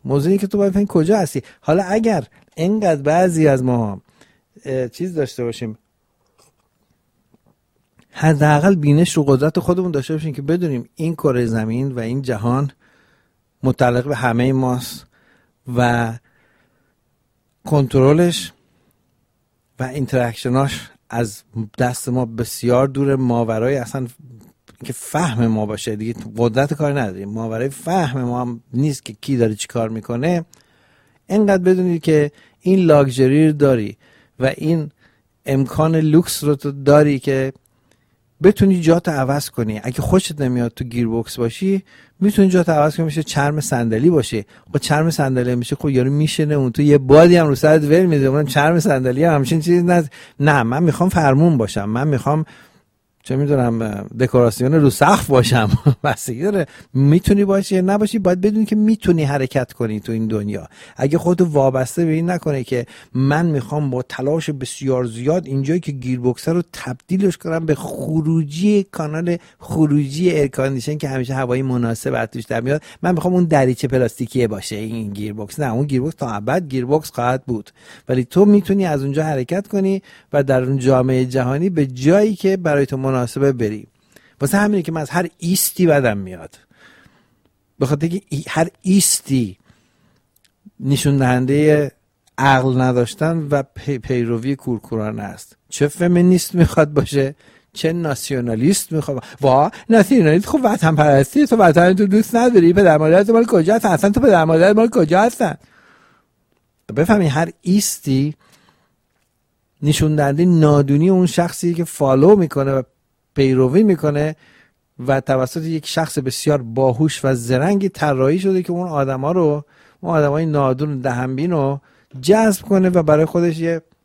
موضوع اینه که تو باید بفهمی کجا هستی. حالا اگر اینقدر بعضی از ما چیز داشته باشیم، حداقل بینش رو قدرت خودمون داشته باشیم که بدونیم این کره زمین و این جهان متعلق به همه ماست و کنترلش و اینتراکشناش از دست ما بسیار دوره، ماورای اصلا که فهم ما باشه دیگه قدرت کار نداریم، ماورای فهم ما هم نیست که کی داره چی کار میکنه. اینقدر بدونید که این لاکچری رو داری و این امکان لوکس رو تو داری که بتونی جات عوض کنی. اگه خوشت نمیاد تو گیر بوکس باشی میتونی جات عوض کنی، میشه چرم صندلی باشه. خب چرم صندلی میشه خب یارو میشینه اون تو یه بادی هم رو سرت ول میده، اونم چرم صندلی هم همچین چیزی نه من میخوام فرمون باشم، من میخوام چه میدونم دکوراسیون رو سقف باشم. بسیاری داره میتونی باشی یا نباشی، باید بدونی که میتونی حرکت کنی تو این دنیا. اگه خودتو وابسته به این نکنه که من میخوام با تلاش بسیار زیاد اینجایی که گیر بوکس رو تبدیلش کنم به خروجی کانال خروجی ایر کاندیشن که همیشه هوای مناسب از توش در میاد، من میخوام اون دریچه پلاستیکی باشه این گیر بوکس. نه، اون گیر بوکس تا ابد گیر بوکس خواهد بود، ولی تو میتونی از اونجا حرکت کنی و در اون جامعه جهانی به جایی که برای تو مناسبه بری. واسه همینه که من از هر ایستی بدم میاد، به خاطر که هر ایستی نشون دهنده عقل نداشتن و پیروی کورکورانه است. چه فمینیست میخواد باشه، چه ناسیونالیست میخواد. ناسیونالیست خب وطن پرستی، تو وطن تو دوست نداری، پدر مادرت مال کجا هستن، اصلا تو پدر مادرت مال کجا هستن. بفهمی هر ایستی نشون دهنده نادونی اون شخصی که فالو میکنه و پیروی میکنه و توسط یک شخص بسیار باهوش و زرنگی طراحی شده که اون آدما رو، اون آدمای نادون دهنبین رو جذب کنه و برای خودش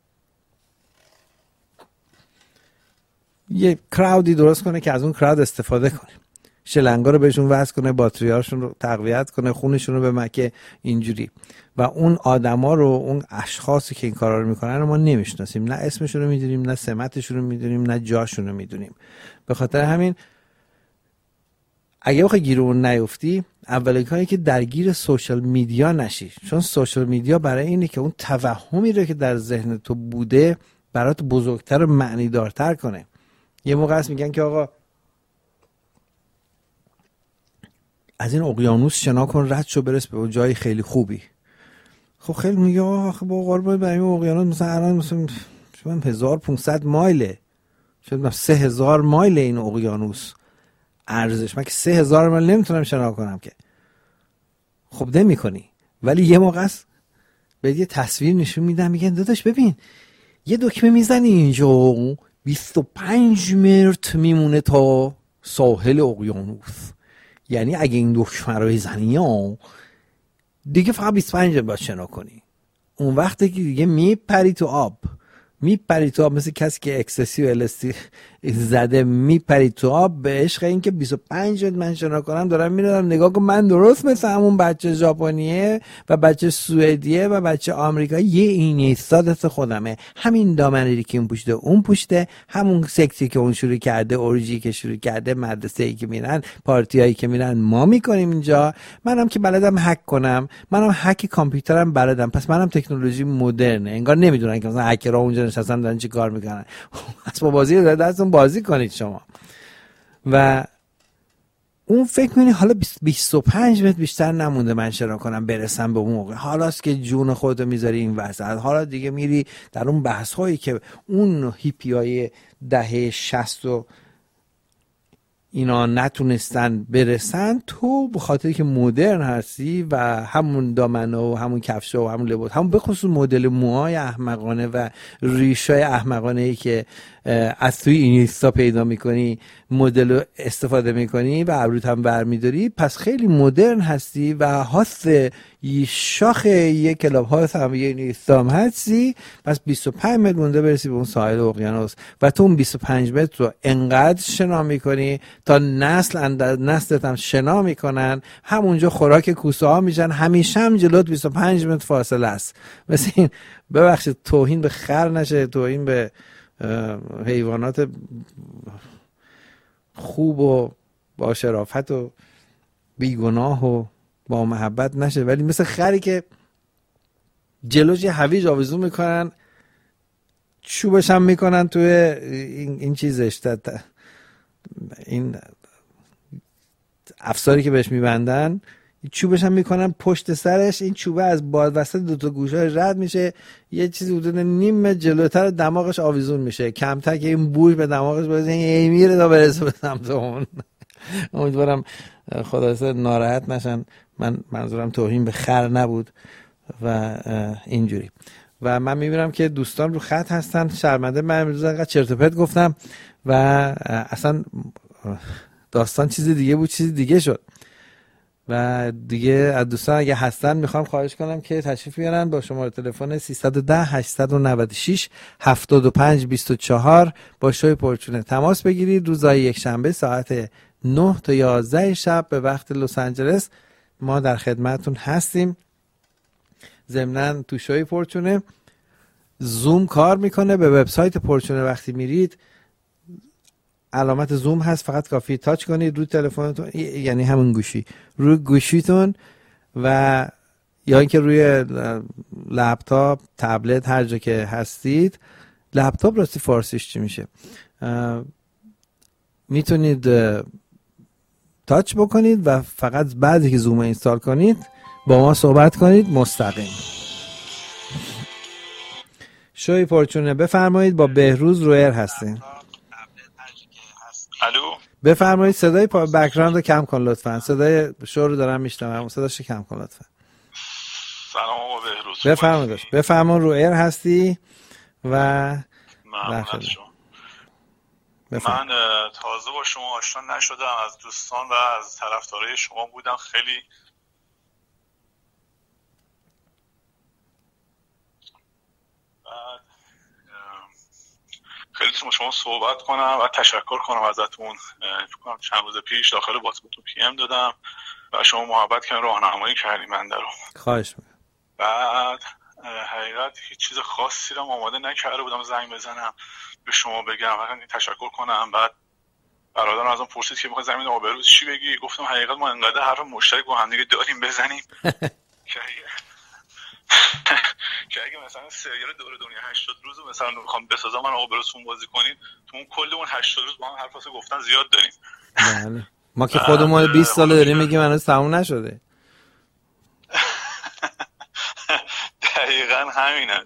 یه کراودی درست کنه که از اون کراود استفاده کنه، شلنگا رو بهشون وصل کنه، باتریاشون رو تقویت کنه، خونشون رو به مکه اینجوری. و اون آدما رو، اون اشخاصی که این کارا رو میکنن رو ما نمیشناسیم، نه اسمشون رو میدونیم، نه سمتشون رو میدونیم، نه جاشون رو میدونیم. به خاطر همین اگه بخوای گیر اون نیفتی، اولین کاری که درگیر سوشال میدیا نشی، چون سوشال میدیا برای اینه که اون توهمی رو که در ذهن تو بوده برات بزرگتر و معنی دارتر کنه. یه موقع هست میگن که آقا از این اقیانوس شنا کن، رد شو برس به جای خیلی خوبی. خب خیلی میگه آخه با قربان برای این اقیانوس مثلا الان مثلا 1500 مایله، شاید 3000 مایل این اقیانوس ارزش، من که 3000 مایل نمیتونم شنا کنم که. خب نمی کنی، ولی یه موقع است به یه تصویر نشون میدم، میگن داداش ببین یه دکمه میزنی اینجا 25 متر میمونه تا ساحل اقیانوس، یعنی اگه این دکمه رو بزنی دیگه فقط 25 متر باید شنا کنی. اون وقتی که دیگه میپری تو آب، مثل کسی که اکسسی و الستی زده میپری تو آب به عشق این که 25 متر من شنا کنم. دارم میرم نگاه کن من درست مثل همون بچه ژاپنیه و بچه سوئدیه و بچه آمریکایی یه اینیستا دست خودمه، همین دامنه‌ای که اون پوشته اون پوشته، همون سکسی که اون شروع کرده، اورژی که شروع کرده، مدرسه‌ای که میرن، پارتیایی که میرن ما میکنیم اینجا. منم که بلدم هک کنم، منم هک کامپیوترم بلدم، پس منم تکنولوژی مدرنه. انگار نمیدونن که مثلا هکرها اونجا نشستن دارن چی کار میکنن. اسباب بازی رو دستتون بازی کنید شما. و اون فکر می‌کنی حالا 25 متر بیشتر نمونده من شنا کنم برسم به اون موقع، حالاست که جون خودتو میذاری این وسط، حالا دیگه میری در اون بحث هایی که اون هیپیای دهه 60 و اینا نتونستن برسن، تو به خاطری که مدرن هستی و همون دامنه و همون کفشه و همون لباس، همون به خصوص مدل موهای احمقانه و ریشای احمقانه‌ای که از توی اینستا پیدا میکنی مدل استفاده میکنی و ابروت هم برمیداری، پس خیلی مدرن هستی و هاست شاخ یک کلاب هاست هم یه اینستا هم هستی. پس 25 متر مونده برسی به اون ساحل اقیانوس و تو اون 25 متر رو انقدر شنا میکنی تا نسلت هم شنا میکنن، همونجا خوراک کوسه ها میشن، همیشه هم جلوت 25 متر فاصله است. مثل این، ببخشید توهین به خر نشه، توهین به حیوانات خوب و با شرافت و بیگناه و با محبت نشه، ولی مثل خری که جلوش یه هویج آویزون میکنن، چوبش هم میکنن توی این چیزش، این افساری که بهش میبندن، چوبش هم میکنن پشت سرش، این چوبه از بالا وسط دو تا گوشه‌اش رد میشه، یه چیزی حدود نیم جلوتر دماغش آویزون میشه، کمتر که این بوش به دماغش برسه، این میره تا برسه به سمت اون. امیدوارم خلاصه ناراحت نشن، من منظورم توهین به خر نبود و اینجوری. و من میبینم که دوستان رو خط هستن، شرمنده من امروز انقدر چرت و پرت گفتم و اصلا داستان چیز دیگه بود، چیز دیگه شد. و دیگه از دوستان اگه هستن میخوام خواهش کنم که تشریف بیارن با شماره تلفن 310 896 7524 با شوی پرچونه تماس بگیرید. روزهای یک شنبه ساعت 9 تا 11 شب به وقت لس آنجلس ما در خدمتتون هستیم. ضمناً تو شوی پرچونه زوم کار میکنه، به وبسایت پرچونه وقتی میرید علامت زوم هست، فقط کافی تاچ کنید روی تلفنتون، یعنی همون گوشی، روی گوشیتون و یا اینکه روی لپتاپ، تبلت، هر جا که هستید. لپتاپ راستی فارسیش چی میشه؟ میتونید تاچ بکنید و فقط بعدی که زوم اینستال کنید با ما صحبت کنید مستقیم. شوی پرچونه بفرمایید، با بهروز رویر هستین. الو، بفرمایید. صدای بک‌گراند رو کم کن لطفا، صدای شو رو دارم میشنوم، صداش کم کن لطفا. سلام آقا بهروز. بفرمایید. بفرمایید، رویر هستی و من تازه با شما آشنا نشدم، از دوستان و از طرفدارای شما بودم، خیلی خیلی شما صحبت کنم و تشکر کنم ازتون. فکر کنم چند روز پیش داخل واتساپتون پی ام دادم و شما محبت کردین، راهنمایی کردین بنده رو. خواهش می‌کنم. بعد حقیقت هیچ چیز خاصی رو آماده نکرده بودم زنگ بزنم به شما بگم و تشکر کنم. بعد برادرم ازم پرسید که می‌خوای زمین آبروز چی بگی؟ گفتم حقیقت ما انقدر حرف مشترک با هم دیگه داریم بزنیم که اگه مثلا سریال دور دنیا 80 روز مثلا میخوام بسازم من آبروتون بازی کنید، تو اون کل اون 80 روز با هم حرف واسه گفتن زیاد داریم. بله، ما که خودمون 20 سال داریم میگیم هنوز تموم نشده. دقیقاً همینه.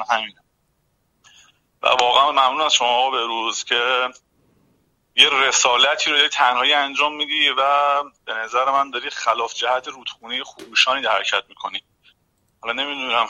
و واقعا ممنون از شما آقا بهروز که یه رسالتی رو داری تنهایی انجام میدی و به نظر من داری خلاف جهت رودخونه خروشانی در حرکت میکنی. حالا نمیدونم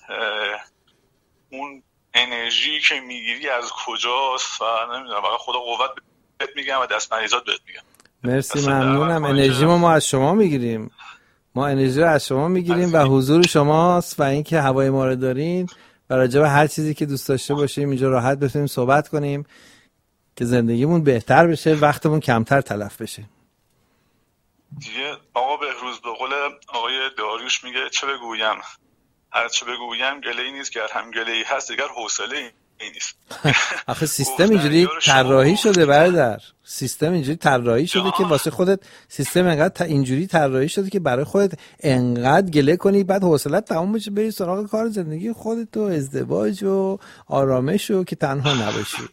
اون انرژی که میگیری از کجاست و نمیدونم، واقعا خدا قوت بهت میگم و دست مریضات بهت میگم. مرسی، ممنونم. انرژی ما از شما میگیریم، ما انرژی رو از شما میگیریم و حضور شماست و اینکه هوای ما رو دارین و راجع به هر چیزی که دوست داشته باشیم اینجا راحت بتونیم صحبت کنیم که زندگیمون بهتر بشه، وقتمون کمتر تلف بشه. دیگه آقا بهروز به قول آقای داریوش میگه چه بگویم، هر چه بگویم گله‌ای نیست، گر هم گله‌ای هست دیگر حوصله ای نیست. آخه سیستم اینجوری طراحی شده برادر، سیستم اینجوری طراحی شده که واسه خودت، سیستم انقدر اینجوری طراحی شده که برای خودت انقدر گله کنی بعد حوصله‌ات تموم بشه بری سراغ کار زندگی خودت و ازدواج و آرامش و که تنها نباشی.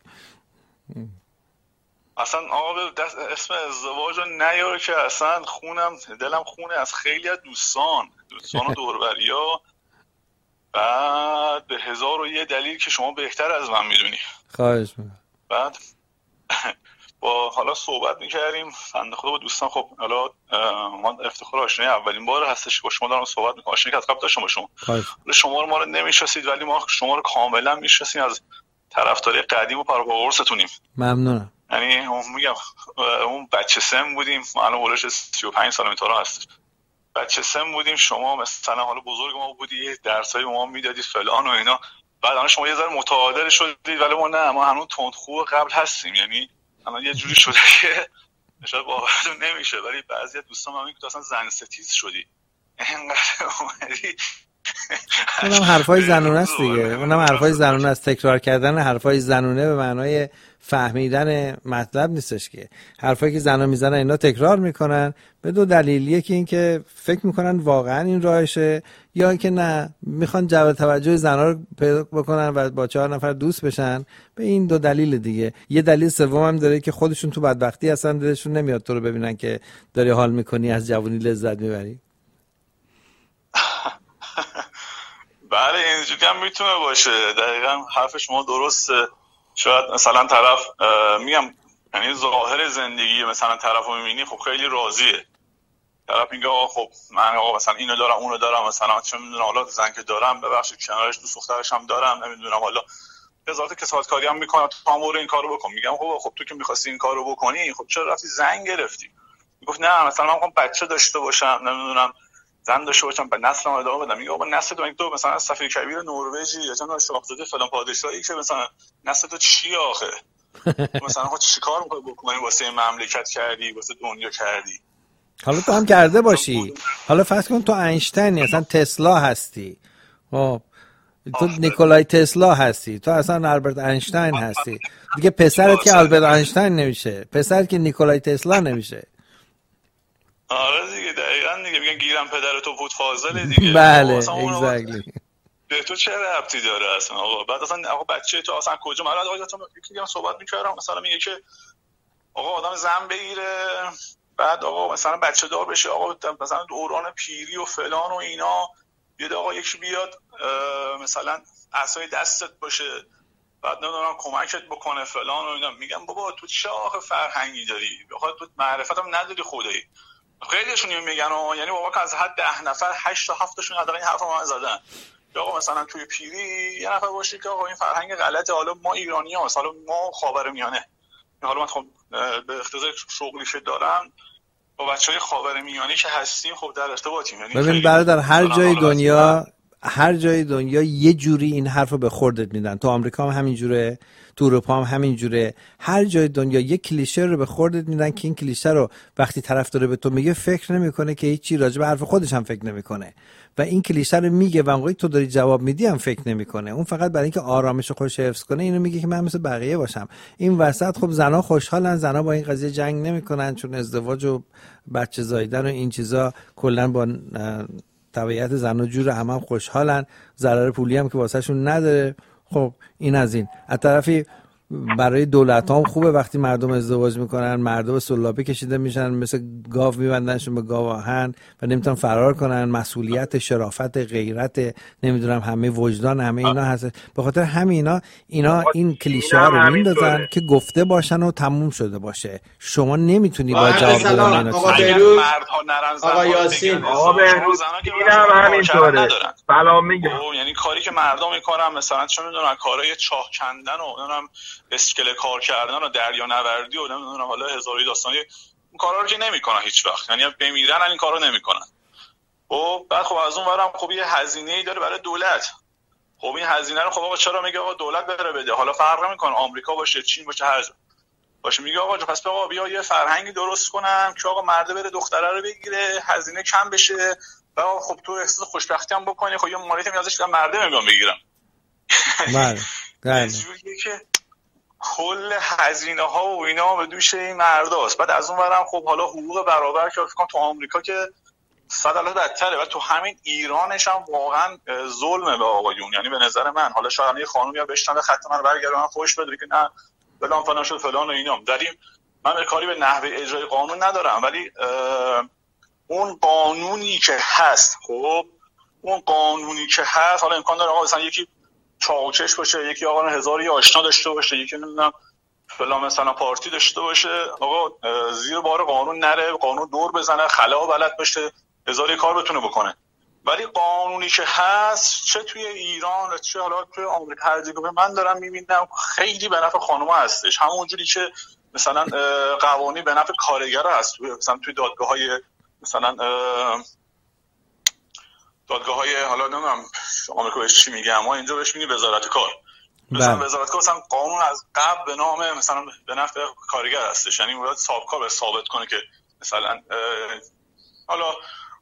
اصلا آقا اسم ازدواج رو نیاره که اصلا دلم خونه از خیلی از دوستان و دوربریا، بعد به 1001 دلیل که شما بهتر از من میدونی. خواهش میکنم. بعد با حالا صحبت میکردیم بنده خدا با دوستان. خب حالا ما افتخار آشنایی اولین بار هستش با شما دارم صحبت میکنم، آشنایی که از قبل داشتم با شما. شما رو ما رو نمیشناسید ولی ما شما رو کاملا میشناسیم، از طرفداری قدیم و پرقرصتونیم. ممنونم. یعنی میگم اون بچه سن بودیم، ما الان اولش 35 سال اینطورا هست، بچه سن بودیم، شما مثلا حالا بزرگ ما بودی، درسای ما میدادید فلان و اینا، بعد الان شما یه ذره متعادل شدید ولی ما نه، ما هنوز تندخو قبل هستیم. یعنی الان یه جوری شده که شاید باورتون نمیشه ولی بعضی دوستان من میگن تو اصلا زن ستیز شدی، اینقدر اومدی اونم حرفای زنونه است دیگه، اونم حرفای زنونه است. تکرار کردن حرفای زنونه به معنای فهمیدن مطلب نیستش که. حرفایی که زنا میزنن اینا تکرار میکنن به دو دلیل، یکی این که فکر میکنن واقعا این راهشه، یا اینکه نه میخوان جلب توجه زنا رو پیدا بکنن و با 4 نفر دوست بشن. به این دو دلیل دیگه. یه دلیل سوم هم داره که خودشون تو بدبختی هستن، دلشون نمیاد تو رو ببینن که داری حال میکنی، از جوونی لذت میبری. بله اینجوری هم میتونه باشه. دقیقاً حرف شما درسته. شاید مثلا طرف میگم یعنی ظاهر زندگی مثلا طرفو میبینی خب خیلی راضیه، طرف میگه آقا خب من آقا مثلا اینو دارم اونو دارم، مثلا چه میدونم حالا زن که دارم ببخشید کنارش دوست دخترش هم دارم، نمیدونم حالا وزارت کسافت کاری هم میکنه، تو هم برو این کارو بکن. میگم خب تو که می‌خواستی این کارو بکنی خب چرا رفتی زن گرفتی؟ میگفت نه مثلا من می‌خوام بچه داشته باشم، نمیدونم زن داشته باشم به نسلم ادامه بدم. میگه آقا نسل تو مثلا صفی کبیر نروژی یا چون شاهزاده فلان پادشاهی که مثلا نسل تو چی آخه؟ مثلا خود چیکار می‌خوای بکنی واسه مملکت کردی، واسه دنیا کردی؟ حالا تو هم کرده باشی، حالا فرض کن تو اینشتینی، اصلا تسلا هستی، خب تو نیکولای تسلا هستی، تو اصلا آلبرت اینشتین هستی دیگه. پسرت که آلبرت اینشتین نمیشه، پسرت که نیکولای تسلا نمیشه. آره دیگه دقیقاً دیگه میگن گیرم پدر تو بود فاضله دیگه. بله اگزکتلی. به تو چه ربطی داره اصلا آقا؟ بعد اصلا آقا بچه تو اصلا کجا؟ من آقا تو یکی دیگه صحبت می‌کردم مثلا میگه که آقا آدم زن بگیره بعد آقا مثلا بچه دار بشه، آقا مثلا دوران پیری و فلان و اینا، بیاد آقا یکی بیاد مثلا عصای دستت باشه بعد نمیدونم کمکت بکنه فلان و اینا. میگم بابا تو چه آخه فرهنگی داری؟ آخه تو معرفت هم نداری خدایی. خیلیشون میگن یعنی بابا که از حد 10 نفر 8 تا 7 تاشون حداقل این حرفو من زدن که آقا مثلا توی پیری یه نفر باشه که آقا این فرهنگ غلطه، حالا ما ایرانی‌ها حالا ما خاورمیانه، حالا من خب به اختزای شغلی که دارم با بچهای خاورمیانه که هستیم خب در ارتباطیم. یعنی ببین برادر هر جای دنیا یه جوری این حرفو به خوردت میدن. تو آمریکا هم همین جوره، تو اروپا هم همین جوره. هر جای دنیا یه کلیشه رو به خوردت میدن که این کلیشه رو وقتی طرف داره به تو میگه فکر نمیکنه که هیچی راجع به حرف خودش هم فکر نمیکنه و این کلیشه رو میگه و موقعی تو داری جواب میدی هم فکر نمیکنه. اون فقط برای اینکه آرامش خودش حفظ کنه اینو میگه که من مثل بقیه باشم. این وسط خب زنا خوشحالن، زنا با این قضیه جنگ نمیکنن چون ازدواج و بچه زاییدن و این چیزا کلا با طبیعت زنا جور هم خوشحالن، ضرر پولی هم که واسهشون نداره. خب این از این. از طرفی برای دولت هم خوبه وقتی مردم ازدواج میکنن، مردم سلابه کشیده میشن، مثل گاو میبندنشون به گاو آهن و نمیتونن فرار کنن. مسئولیت، شرافت، غیرت، نمیدونم همه وجدان، همه اینا هست. به خاطر همین اینا این کلیشه ها رو میندازن که گفته باشن و تموم شده باشه. شما نمیتونی با جواب دادن اینا آقا یاسین آقا بهروز اینم همینطوره. سلام میگم. یعنی کاری که مردم میکنن مثلا چه میدونن کارهای چاه کندن و نمیدونم اسکله کار کردن و دریا نوردی و نمیدونم حالا هزاری داستانی، اون کارا رو که نمیکنن هیچ وقت، یعنی بمیرن این کارو نمیکنن. خب بعد خب از اون ورم خب یه هزینه‌ای داره برای دولت. خب این هزینه رو خب آقا چرا میگه آقا دولت بره بده؟ حالا فرق نمیکنه آمریکا باشه، چین باشه، هر جا باشه، میگه آقا پس آقا بیا یه فرهنگی درست کنم که آقا مرده بره دختره رو بگیره، هزینه کم بشه و خب تو احساس خوشبختی هم بکنی. خب یه مالیات هم ازش مرده میگم بگیرم. بله. که کل هزینه ها و اینا به دوش این مرداست. بعد از اون ورم خب حالا حقوق برابر که فکر کنم تو آمریکا که 100% بدتره و تو همین ایرانش هم واقعا ظلمه به آقایون. یعنی به نظر من حالا شاید یه خانومی ها بشنوه خط من برگردونن فوش بده که نه فلان فلان شد فلان و اینا. من کاری به نحوه اجرای قانون ندارم، ولی اون قانونی که هست، خب اون قانونی که هست حالا امکان داره آقا مثلا یکی چاوکش باشه، یکی آقا هزاری آشنا داشته باشه، یکی نمیدونم فلان مثلا پارتی داشته باشه، آقا زیر بار قانون نره، قانون دور بزنه، خلا بلد باشه، هزاری کار بتونه بکنه. ولی قانونی که هست چه توی ایران چه حالا توی آمریکا هر جایی من دارم میبینم خیلی به نفع خانوما هستش. همونجوری که مثلا قوانین به نفع کارگر هست مثلا توی دادگاه‌های مثلا دادگاه‌های حالا نمیدونم آمریکا بهش چی میگه، اما اینجا بهش میگه وزارت کار. مثلا وزارت کار مثلا قانون از قبل به نام مثلا به نفع کارگر هستش، یعنی باید صاحبکار ثابت کنه که مثلا حالا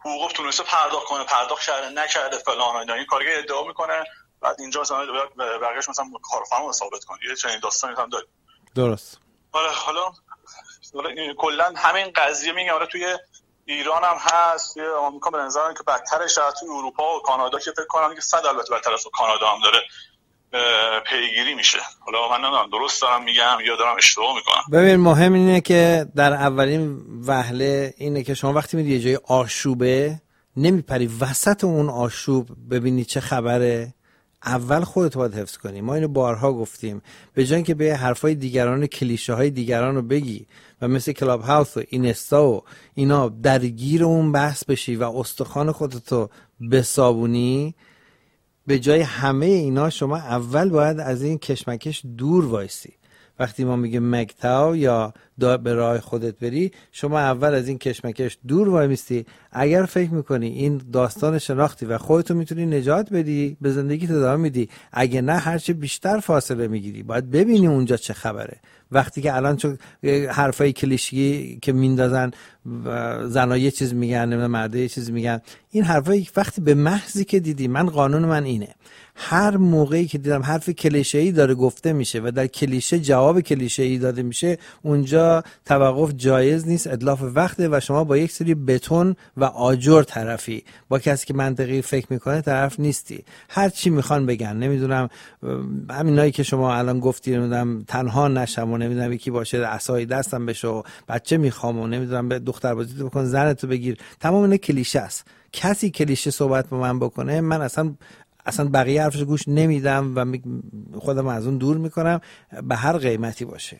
حقوق تونسته پرداخت کرده نکرده فلان این کارگاه ادعا میکنه، بعد اینجا مثلا بقیه‌اش مثلا کارفرما رو ثابت کنه. یه چنین داستانی هم داره. درست. حالا کلا همین قضیه میگم آره توی ایران هم هست، توی آمریکا به نظر که بدترش، توی اروپا و کانادا که فکر کنم که 100 البته بدتر از کانادا هم داره پیگیری میشه. حالا من نمیدونم درست دارم میگم یا دارم اشتباه میکنم. ببین مهم اینه که در اولین وهله اینه که شما وقتی میری یه جای آشوبه نمیپری وسط اون آشوب ببینی چه خبره، اول خودت باید حفظ کنی. ما اینو بارها گفتیم، به جای اینکه به حرفای دیگران و کلیشه های دیگران رو بگی و مثل کلاب هاوس و اینستا و اینا درگیر اون بحث بشی و استخوان خودتو بسابونی، به جای همه اینا شما اول باید از این کشمکش دور وایسی. وقتی ما میگیم مگتاو یا به راه خودت بری، شما اول از این کشمکش دور وای میستی. اگر فکر میکنی این داستان شناختی و خودتو میتونی نجات بدی، به زندگی ادامه میدی. اگه نه هرچی بیشتر فاصله میگیری. باید ببینی اونجا چه خبره. وقتی که الان چون حرفای کلیشه‌ای که میندازن، زنا یه چیز میگن، نمیدونم مردا یه چیز میگن، این حرفایی وقتی به محضی که دیدی، من قانون من اینه، هر موقعی که دیدم حرف کلیشه‌ای داره گفته میشه و در کلیشه جواب کلیشه‌ای داده میشه، اونجا توقف جایز نیست، اتلاف وقته و شما با یک سری بتون و آجر طرفی. با کسی که منطقی فکر میکنه طرف نیستی. هر چی میخوان بگن، نمیدونم همینایی که شما الان گفتی، نمیدونم تنها نشم و نمیدونم یکی باشه عصای دستم بشه و بچه میخوام و نمیدونم به دختر بازی بکن، زنتو بگیر، تمام اینا کلیشه است. کسی کلیشه صحبت با من بکنه، من اصلا بقیه حرفش گوش نمیدم و خودم از اون دور میکنم، به هر قیمتی باشه.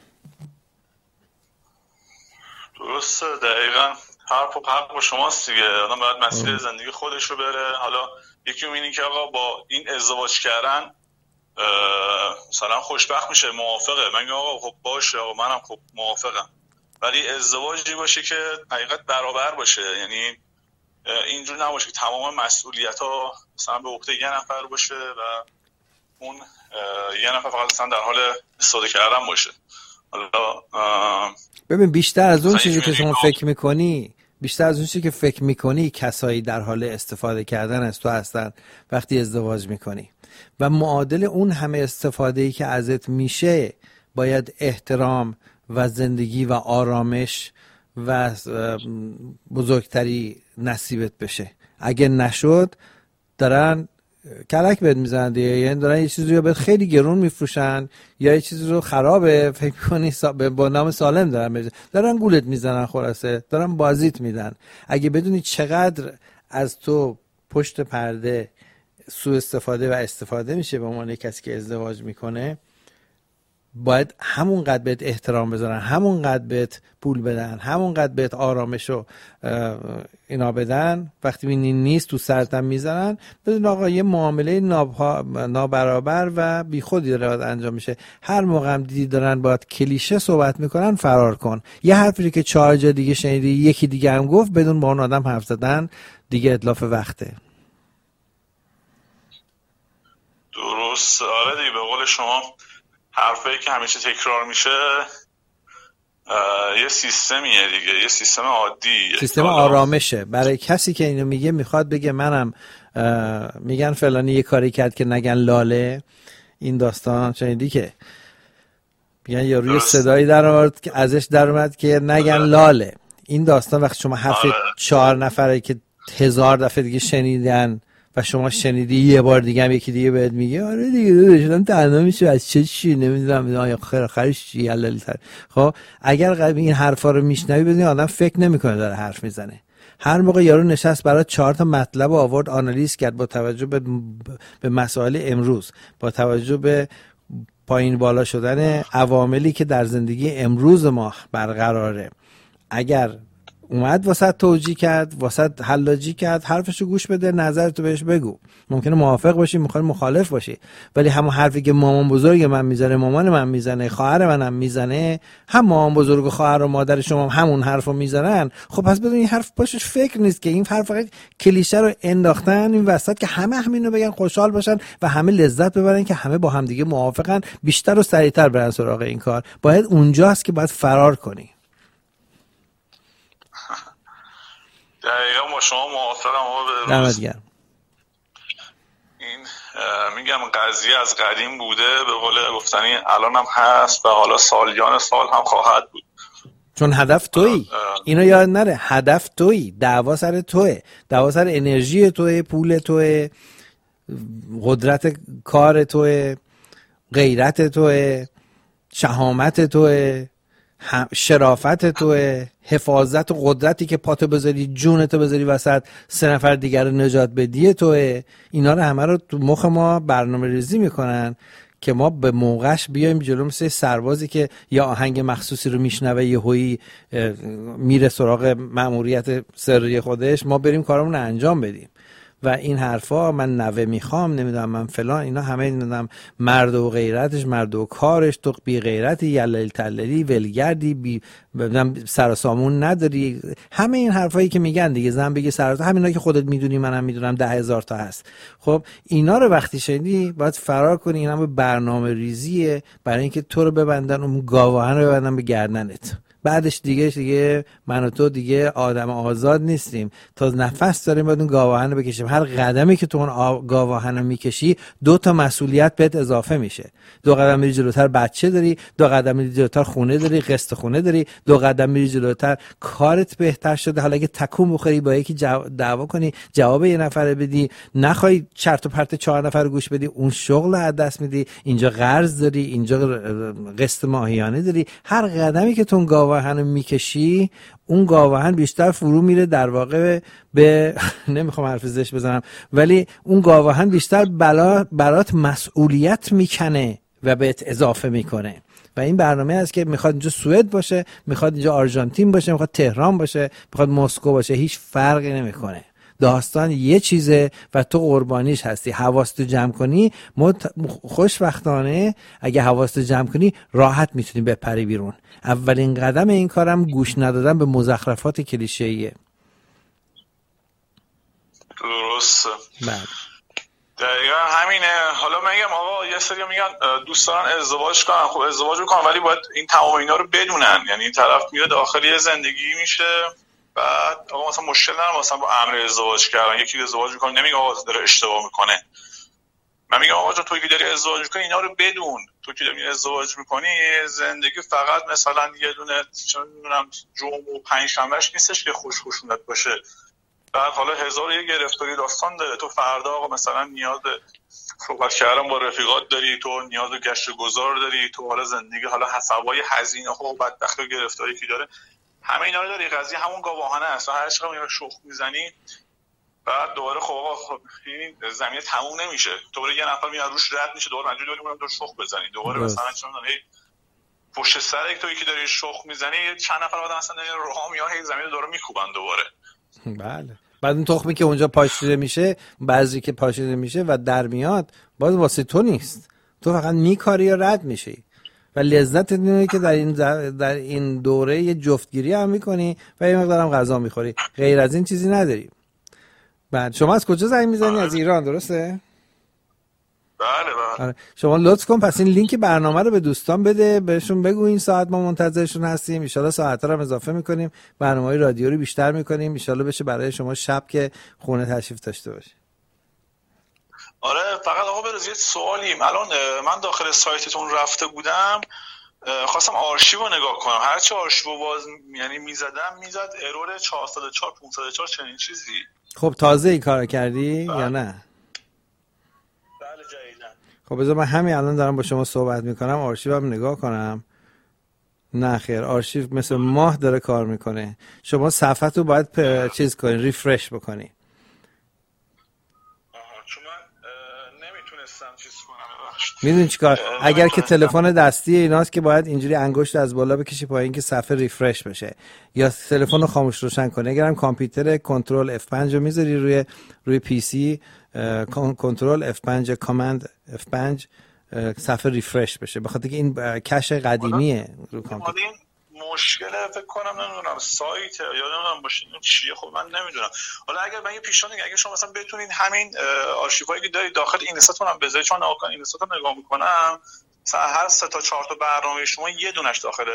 درسته، دقیقاً حرف با شماست دیگه. آدم باید مسیر زندگی خودش رو بره. حالا یکی میبینی که آقا با این ازدواج کردن مثلا خوشبخت میشه، موافقه، من میگم آقا خب باشه، آقا منم خب موافقم، ولی ازدواجی باشه که حقیقت برابر باشه. یعنی اینجور نباشه که تمام مسئولیت‌ها مثلا به عهده یه نفر باشه و اون یه نفر فقط مثلا در حال استفاده کردن باشه. حالا ببین بیشتر از اون چیزی که شما فکر میکنی، بیشتر از اون چیزی که فکر میکنی کسایی در حال استفاده کردن از تو هستن وقتی ازدواج میکنی. و معادل اون همه استفاده‌ای که ازت میشه باید احترام و زندگی و آرامش و بزرگتری نصیبت بشه. اگه نشد دارن کلک بهت میزنن دیگه، یعنی دارن یه چیزی رو بهت خیلی گرون میفروشن یا یه چیزی رو خرابه فکر کنی با نام سالم دارن گولت میزنن، خلاصه دارن بازیت میدن. اگه بدونی چقدر از تو پشت پرده سوء استفاده و استفاده میشه به عنوان کسی که ازدواج میکنه، باید همون قدر بهت احترام بذارن، همون قدر بهت پول بدن، همون قدر بهت آرامش و اینا بدن. وقتی ببینی نیست تو سرتم میزنن، بدون آقا یه معامله نابرابر و بیخودی داره انجام میشه. هر موقع هم دیدی دارن باید کلیشه صحبت میکنن، فرار کن. یه حرفی که 4 جا دیگه شنیدی یکی دیگه هم گفت، بدون با اون آدم حرف زدن دیگه اتلاف وقته. درست. آره دیگه، به قول شما حرفایی که همیشه تکرار میشه یه سیستمیه دیگه، یه سیستم عادی، سیستم آرامشه. برای کسی که اینو میگه میخواد بگه منم میگن فلانی یه کاری کرد که نگن لاله. این داستان شنیدی که میگن یا روی صدایی در آورد که ازش در اومد که نگن لاله. این داستان وقتی شما حرف 4 نفره که 1000 دفعه دیگه شنیدن و شما شنیدی یه بار دیگه هم یکی دیگه بهت میگه آره دیگه شدم تنها میشه از چی نمیدونم آخرش چی حلالی تر. خب اگر این حرفا رو میشنوی بدونی آدم فکر نمیکنه داره حرف میزنه. هر موقع یارو نشست برای 4 تا مطلب آورد آنالیز کرد با توجه به مسائل امروز، با توجه به پایین بالا شدن عواملی که در زندگی امروز ما برقراره، اگر اومد واسط توجیه کرد، واسط حلاجی کرد، حرفشو گوش بده، نظرتو بهش بگو. ممکنه موافق باشی، ممکنه مخالف باشی، ولی همون حرفی که مامان بزرگ من میزنه، مامان من میزنه، خواهر منم میزنه، هم مامان بزرگ و خواهر و مادر شما همون حرفو میزنن، خب پس بدون این حرف پاشش فکر نیست که این حرف فقط کلیشه رو انداختن این وسط که همه همینو بگن، خوشحال باشن و همه لذت ببرن که همه با هم دیگه موافقن، بیشتر و سریعتر برن سراغ این کار. باید اونجاست که باید فرار کنی. دقیقا با شما موافقم. آقا دمت گرم. این میگم قضیه از قدیم بوده، به قول گفتنی الان هم هست و حالا سالیان سال هم خواهد بود، چون هدف تویی. اینو یاد نره، هدف تویی، دعوا سر توه، دعوا سر انرژی توه، پول توه، قدرت کار توه، غیرت توه، شهامت توه، شرافت توه، حفاظت و قدرتی که پاتو بذاری، جونتو بذاری وسط، 3 نفر دیگر رو نجات بدی توه. اینا رو همه رو تو مخ ما برنامه ریزی میکنن که ما به موقعش بیایم جلو، مثل سربازی که یا آهنگ مخصوصی رو میشنوه یهویی میره سراغ مأموریت سری خودش، ما بریم کارمون رو انجام بدیم. و این حرفا من نوه میخوام، نمیدونم من فلان، اینا همه نمیدونم مرد و غیرتش، مرد و کارش، تو بی غیرتی، یلل تللی، ولگردی، بی سر و سامون نداری، همه این حرفایی که میگن دیگه، زن بگی سر و همینا که خودت میدونی منم میدونم 10,000 تا هست. خب اینا رو وقتی شنیدی باید فرار کنی. اینا به برنامه ریزیه برای اینکه تو رو ببندن، اون گاوهن رو ببندن به گردنت. بعدش دیگه من و تو دیگه آدم آزاد نیستیم، تا نفس داریم باید اون گاوهن رو بکشیم. هر قدمی که تو اون گاوهن رو میکشی 2 تا مسئولیت بهت اضافه میشه. 2 قدم میری جلوتر بچه داری، 2 قدم میری جلوتر خونه داری، قسط خونه داری، 2 قدم میری جلوتر کارت بهتر شده. حالا اگه تکون بخوری با یکی دعوا کنی، جواب یه نفر بدی، نخوای چرت و پرت 4 نفر رو گوش بدی، اون شغل از دست میدی، اینجا قرض داری، اینجا قسط ماهیانه داری. هر قدمی که تو گاوهن میکشی، اون گاوهن بیشتر فرو میره در واقع به نمیخوام حرف زشت بزنم، ولی اون گاوهن بیشتر برات مسئولیت میکنه و بهت اضافه میکنه. و این برنامه است که میخواد اینجا سوئد باشه، میخواد اینجا آرژانتین باشه، میخواد تهران باشه، میخواد مسکو باشه، هیچ فرقی نمیکنه. داستان یه چیزه و تو قربانیش هستی. حواستو جمع کنی، خوشبختانه اگه حواستو جمع کنی راحت میتونی بپری بیرون. اولین قدم این کارم گوش ندادن به مزخرفات کلیشه‌ایه. درست. بله دقیقا همینه. حالا میگم آقا یه سری میگن دوست دارن ازدواج کنن، خب ازدواج میکنن ولی باید این تمام اینا رو بدونن. یعنی این طرف میره داخلی زندگی میشه، بعد آقا مثلا مشکل ندارم مثلا با امر ازدواج کردن، یکی ازدواج میکنه نمیگه آقا داره اشتباه میکنه. من میگم آقا توی که داری ازدواج میکنی اینا رو بدون. تو که داری ازدواج میکنی زندگی فقط مثلا یه دونه چون میدونم جمعه و پنجشنبهش نیستش که خوش خوشونت باشه. بعد حالا 1001 گرفتاری داستان داره. تو فردا آقا مثلا نیاز صحبت کردن با رفیقات داری، تو نیاز به گشت گذار داری، تو حالا زندگی حالا حسابای هزینه ها و بدبختی و گرفتاری که داره، همه اینا رو داری. قضیه همون گاواهنه است. هر چقدر میاد شخم میزنی بعد دوباره خب آقا این زمینه تموم نمیشه. دوباره یه نفر میاد روش رد میشه، دوباره منجوری داریم دور شخم بزنی، دوباره مثلا چون پشت سر یک تویی که داری شخم میزنی چند نفر بعد مثلا راه میان هی زمین رو داره میکوبن دوباره. بله. بعد اون تخمی که اونجا پاشیده میشه، بعضی که پاشیده میشه و در میاد باز واسه تو نیست، تو فقط میکاری یا رد میشی و لذت اینه که در این دوره یه جفتگیری هم میکنی و یه مقدارم غذا میخوری، غیر از این چیزی نداری. بعد شما از کجا زنگ میزنی؟ از ایران درسته؟ بله. شما لطف کن پس این لینک برنامه رو به دوستان بده، بهشون بگو این ساعت ما منتظرشون هستیم، ان شاءالله ساعت‌ها رو هم اضافه میکنیم، برنامه‌های رادیو رو بیشتر میکنیم، ان شاءالله بشه برای شما شب که خونه تشریف داشته باشی. آره فقط آقا بروز یه سوالیم. الان من داخل سایتتون رفته بودم، خواستم آرشیو رو نگاه کنم، هرچی آرشیو باز یعنی میزد ارور 404 504 چنین چیزی. خب تازه این کارو کردی یا نه؟ بله جدیدن. خب بذار من همین الان دارم با شما صحبت میکنم آرشیو هم نگاه کنم. نه خیر، آرشیو مثل ماه داره کار میکنه. شما صفحه رو باید چیز کنی، ریفرش بکنی. چون من نمیتونستم چیز کنم. میدونی چیکار؟ اگر که تلفن دستی ایناست که باید اینجوری انگشت از بالا بکشی پایین که صفحه ریفرش بشه، یا تلفن رو خاموش روشن کنی. اگرم کامپیوتر کنترل F5 رو میذاری روی پی سی، کنترل F5 کامند F5 صفحه ریفرش بشه، بخاطر که این کش قدیمیه رو کامپیوتر. مشکل فکر کنم نمیدونم سایت یا نمیدونم باشه چیه، خب من نمیدونم. حالا اگر من یه پیشنهادی اگه شما مثلا بتونید همین آرشیوهایی که دارید داخل اینستاتون هم بذارید، چون اینستاتون نگاه میکنم مثلا هر 3 تا 4 تا برنامه شما یه دونش داخل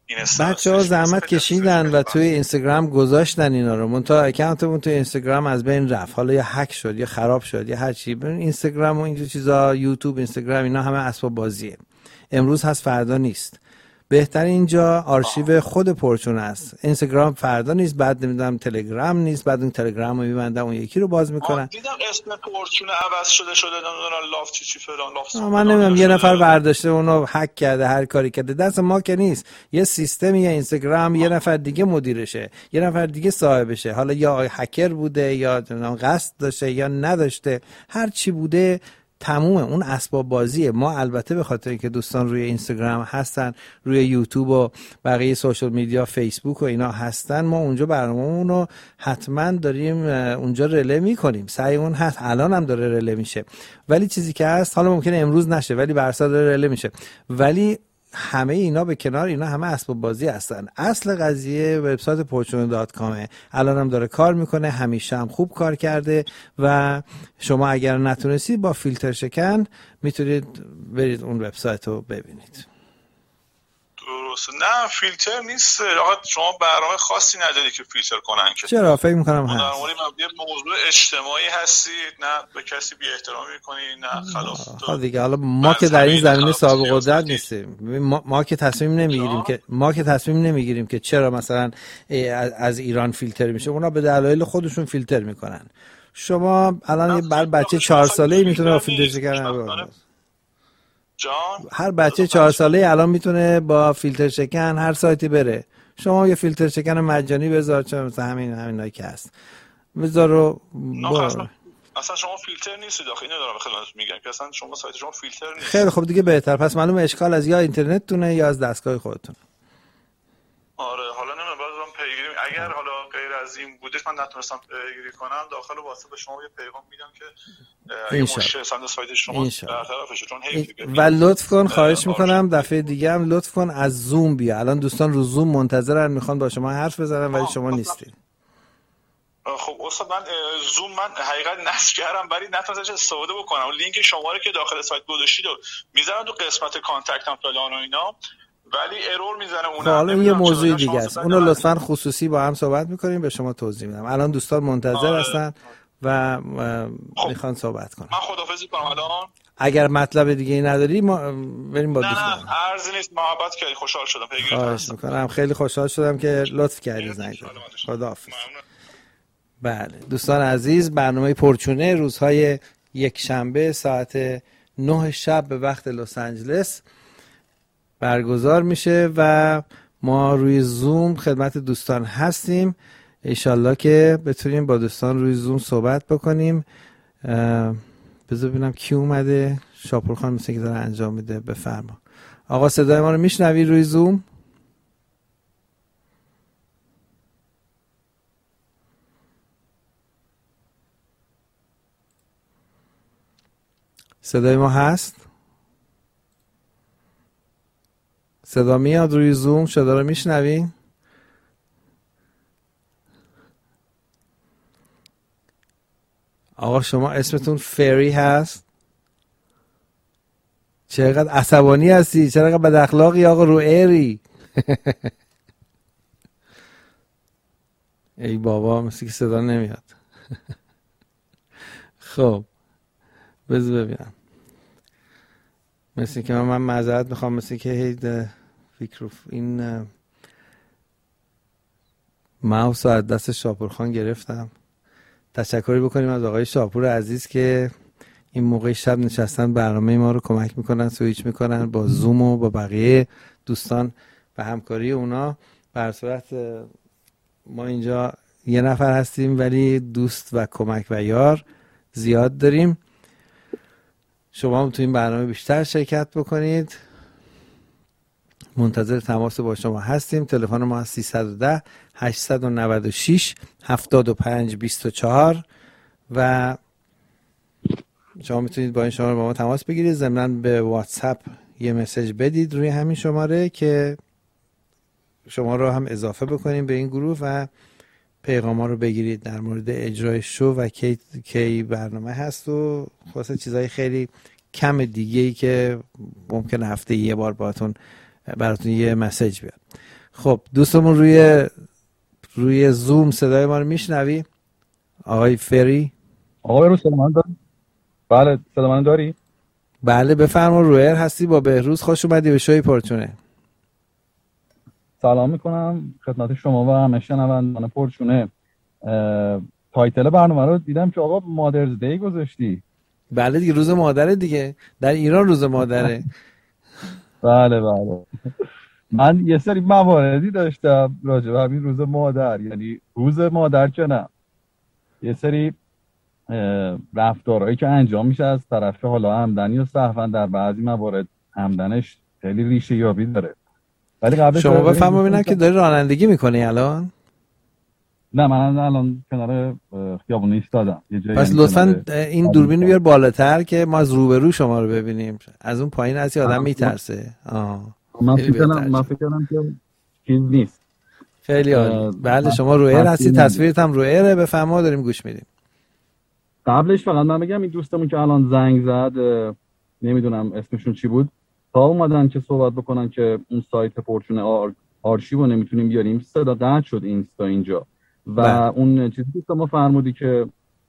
بچه‌ها زحمت کشیدن و توی اینستاگرام گذاشتن اینا رو، منتها اکانتمون توی اینستاگرام از بین رفت، حالا یا هک شد یا خراب شد یا هر چی. اینستاگرام و اینجور چیزا، یوتیوب، اینستاگرام، اینا همه اسباب بازیه. امروز هست فردا نیست. بهتر اینجا آرشیو خود پرچون است. اینستاگرام فردا نیست، بعد نمیدونم تلگرام نیست، بعد اون تلگرام رو میبندن اون یکی رو باز میکنن. دیدم اسم پرچون عوض شده نمیدونم لاف چی فلان لاف. من نمیدونم یه نفر برداشته اونو هک کرده، هر کاری کرده، دست ما که نیست. یه سیستمی، یه اینستاگرام یه نفر دیگه مدیرشه، یه نفر دیگه صاحبشه، حالا یا هکر بوده یا قصد داشته یا نداشته، هر چی بوده تمومه. اون اسباب بازیه. ما البته به خاطر اینکه دوستان روی اینستاگرام هستن، روی یوتیوب و بقیه سوشال میدیا، فیسبوک و اینا هستن، ما اونجا برنامه‌مون رو حتما داریم اونجا رله میکنیم. سعیمون هست، الان هم داره رله میشه. ولی چیزی که هست، حالا ممکنه امروز نشه ولی برسا داره رله میشه. ولی همه اینا به کنار، اینا همه اسباب بازی هستن. اصل قضیه وبسایت porchune.com الان هم داره کار میکنه، همیشه هم خوب کار کرده و شما اگر نتونستید با فیلتر شکن میتونید برید اون وبسایت رو ببینید. درسته. نه فیلتر نیست. آقا شما برنامه خاصی نداری که فیلتر کنن که. چرا؟ فکر میکنم هست. در مورد موضوع اجتماعی هستید، نه به کسی بی احترامی میکنید، نه خلاف. دیگه حالا ما که در این زمینه صاحب قدرت نیستیم. ما که تصمیم نمیگیریم که چرا مثلا از ایران فیلتر میشه. اونا به دلایل خودشون فیلتر میکنن. شما الان بر بچه 4 ساله‌ای میتونه با فیلتر شکن، هر بچه 4 ساله‌ای الان میتونه با فیلتر شکن هر سایتی بره. شما یه فیلتر شکن مجانی بذار، چه مثلا همینایی که هست بذار رو اصلا شما فیلتر نیستید. آخه اینو دارم خدمتتون میگم که اصلا شما سایت شما فیلتر نیست. خیلی خب دیگه بهتر. پس معلومه اشکال از یا اینترنتتونه یا از دستگاه خودتون. آره حالا نمیدونم بازم پیگیری، اگر حالا غیر از این بودش من نتونستم پیگیری کنم، داخل واسه به شما یه پیغام میدم که این مشکل سند سایت شما برطرفشه. چون و لطف کن، خواهش میکنم دفعه دیگه هم لطف کن از زوم بیا. الان دوستان رو زوم منتظرن، میخوان با شما حرف بزنن ولی شما نیستید. خب استاد من زوم حقیقت نصب کردم ولی نتونستم استفاده بکنم. لینک شما رو که داخل سایت گذاشتید و میذارم تو قسمت کانتکت هم فلان و اینا، ولی error میزنه اونم. حالا یه موضوع دیگه است، اونو لطفاً خصوصی با هم صحبت میکنیم، به شما توضیح میدم. الان دوستان منتظر هستن و میخوان صحبت کنن. من خداحافظی کنم الان. اگر مطلب دیگه ای نداری ما بریم با دوستان. نه عرضی نیست، محبت کردی، خوشحال شدم پیگیری میکنم. خیلی خوشحال شدم که لطف کردی زنگ زدی. خداحافظ. بله دوستان عزیز، برنامه پرچونه روزهای یک شنبه ساعت 9 شب به وقت لس آنجلس برگزار میشه و ما روی زوم خدمت دوستان هستیم. انشالله که بتونیم با دوستان روی زوم صحبت بکنیم. بذار ببینم کی اومده. شاپور خان مثل که داره انجام میده. بفرما آقا، صدای ما رو میشنوی روی زوم؟ صدای ما هست؟ صدا میاد روی زوم؟ صدا رو میشنوی؟ آقا شما اسمتون فری هست؟ چقدر عصبانی هستی؟ چقدر بد اخلاقی آقا، رو ایری. ای بابا مثل که صدا نمیاد. خب بذار ببینم. مثل که من معذرت میخوام، مثل که فکر این ماوس رو از دست شاپور خان گرفتم. تشکری بکنیم از آقای شاپور عزیز که این موقع شب نشستن برنامه ما رو کمک میکنن، سویچ میکنن با زوم و با بقیه دوستان و همکاری اونا. بر صورت ما اینجا یه نفر هستیم ولی دوست و کمک و یار زیاد داریم. شما هم تو این برنامه بیشتر شرکت بکنید. منتظر تماس با شما هستیم. تلفن ما 310 896 7524 و شما میتونید با این شماره با ما تماس بگیرید. ضمناً به واتساپ یه مسیج بدید روی همین شماره که شما رو هم اضافه بکنیم به این گروه و پیغاما رو بگیرید در مورد اجرای شو و کی برنامه هست و خاصه چیزای خیلی کم دیگه‌ای که ممکنه هفته یه بار براتون یه مسیج بیاد. خب دوستمون روی زوم صدای ما رو میشنوی؟ آقای فری. آقای رو صدا من داری؟ بله صدا من داری؟ بله بفرما. رویر هستی با بهروز، خوش اومدی به شوی پرچونه. سلام میکنم خدمت شما و همه شنوندگان پرچونه. تایتل برنامه رو دیدم که آقا مادرز دی گذاشتی. بله دیگه، روز مادره دیگه، در ایران روز مادره. بله من یه سری مواردی داشتم راجع به همین روز مادر، یعنی روز مادر که نه، یه سری رفتارهایی که انجام میشه از طرف حالا عمدنی و سهوا، در بعضی موارد عمدنش خیلی ریشه یابی داره. ولی قبل شما بفهم ببینم که داری رانندگی میکنی الان؟ نه من الان کنار خیابون ایستادم. پس لطفاً این دوربین رو بیار بالاتر که ما از روبرو شما رو ببینیم. از اون پایین از آدم میترسه. من فکر کنم که چیز نیست. خیلی عالی. بله شما رویر هستی، تصویرت هم رویره. بفرما داریم گوش میدیم. قبلش فقط من بگم این دوستمون که الان زنگ زد، نمیدونم اسمشون چی بود، تا اومدن که صحبت بکنن که اون سایت پرچونه آرشیو نمیتونیم بیاریم، صدا قطع شد اینستا اینجا و اون چیزی که ما فرمودی که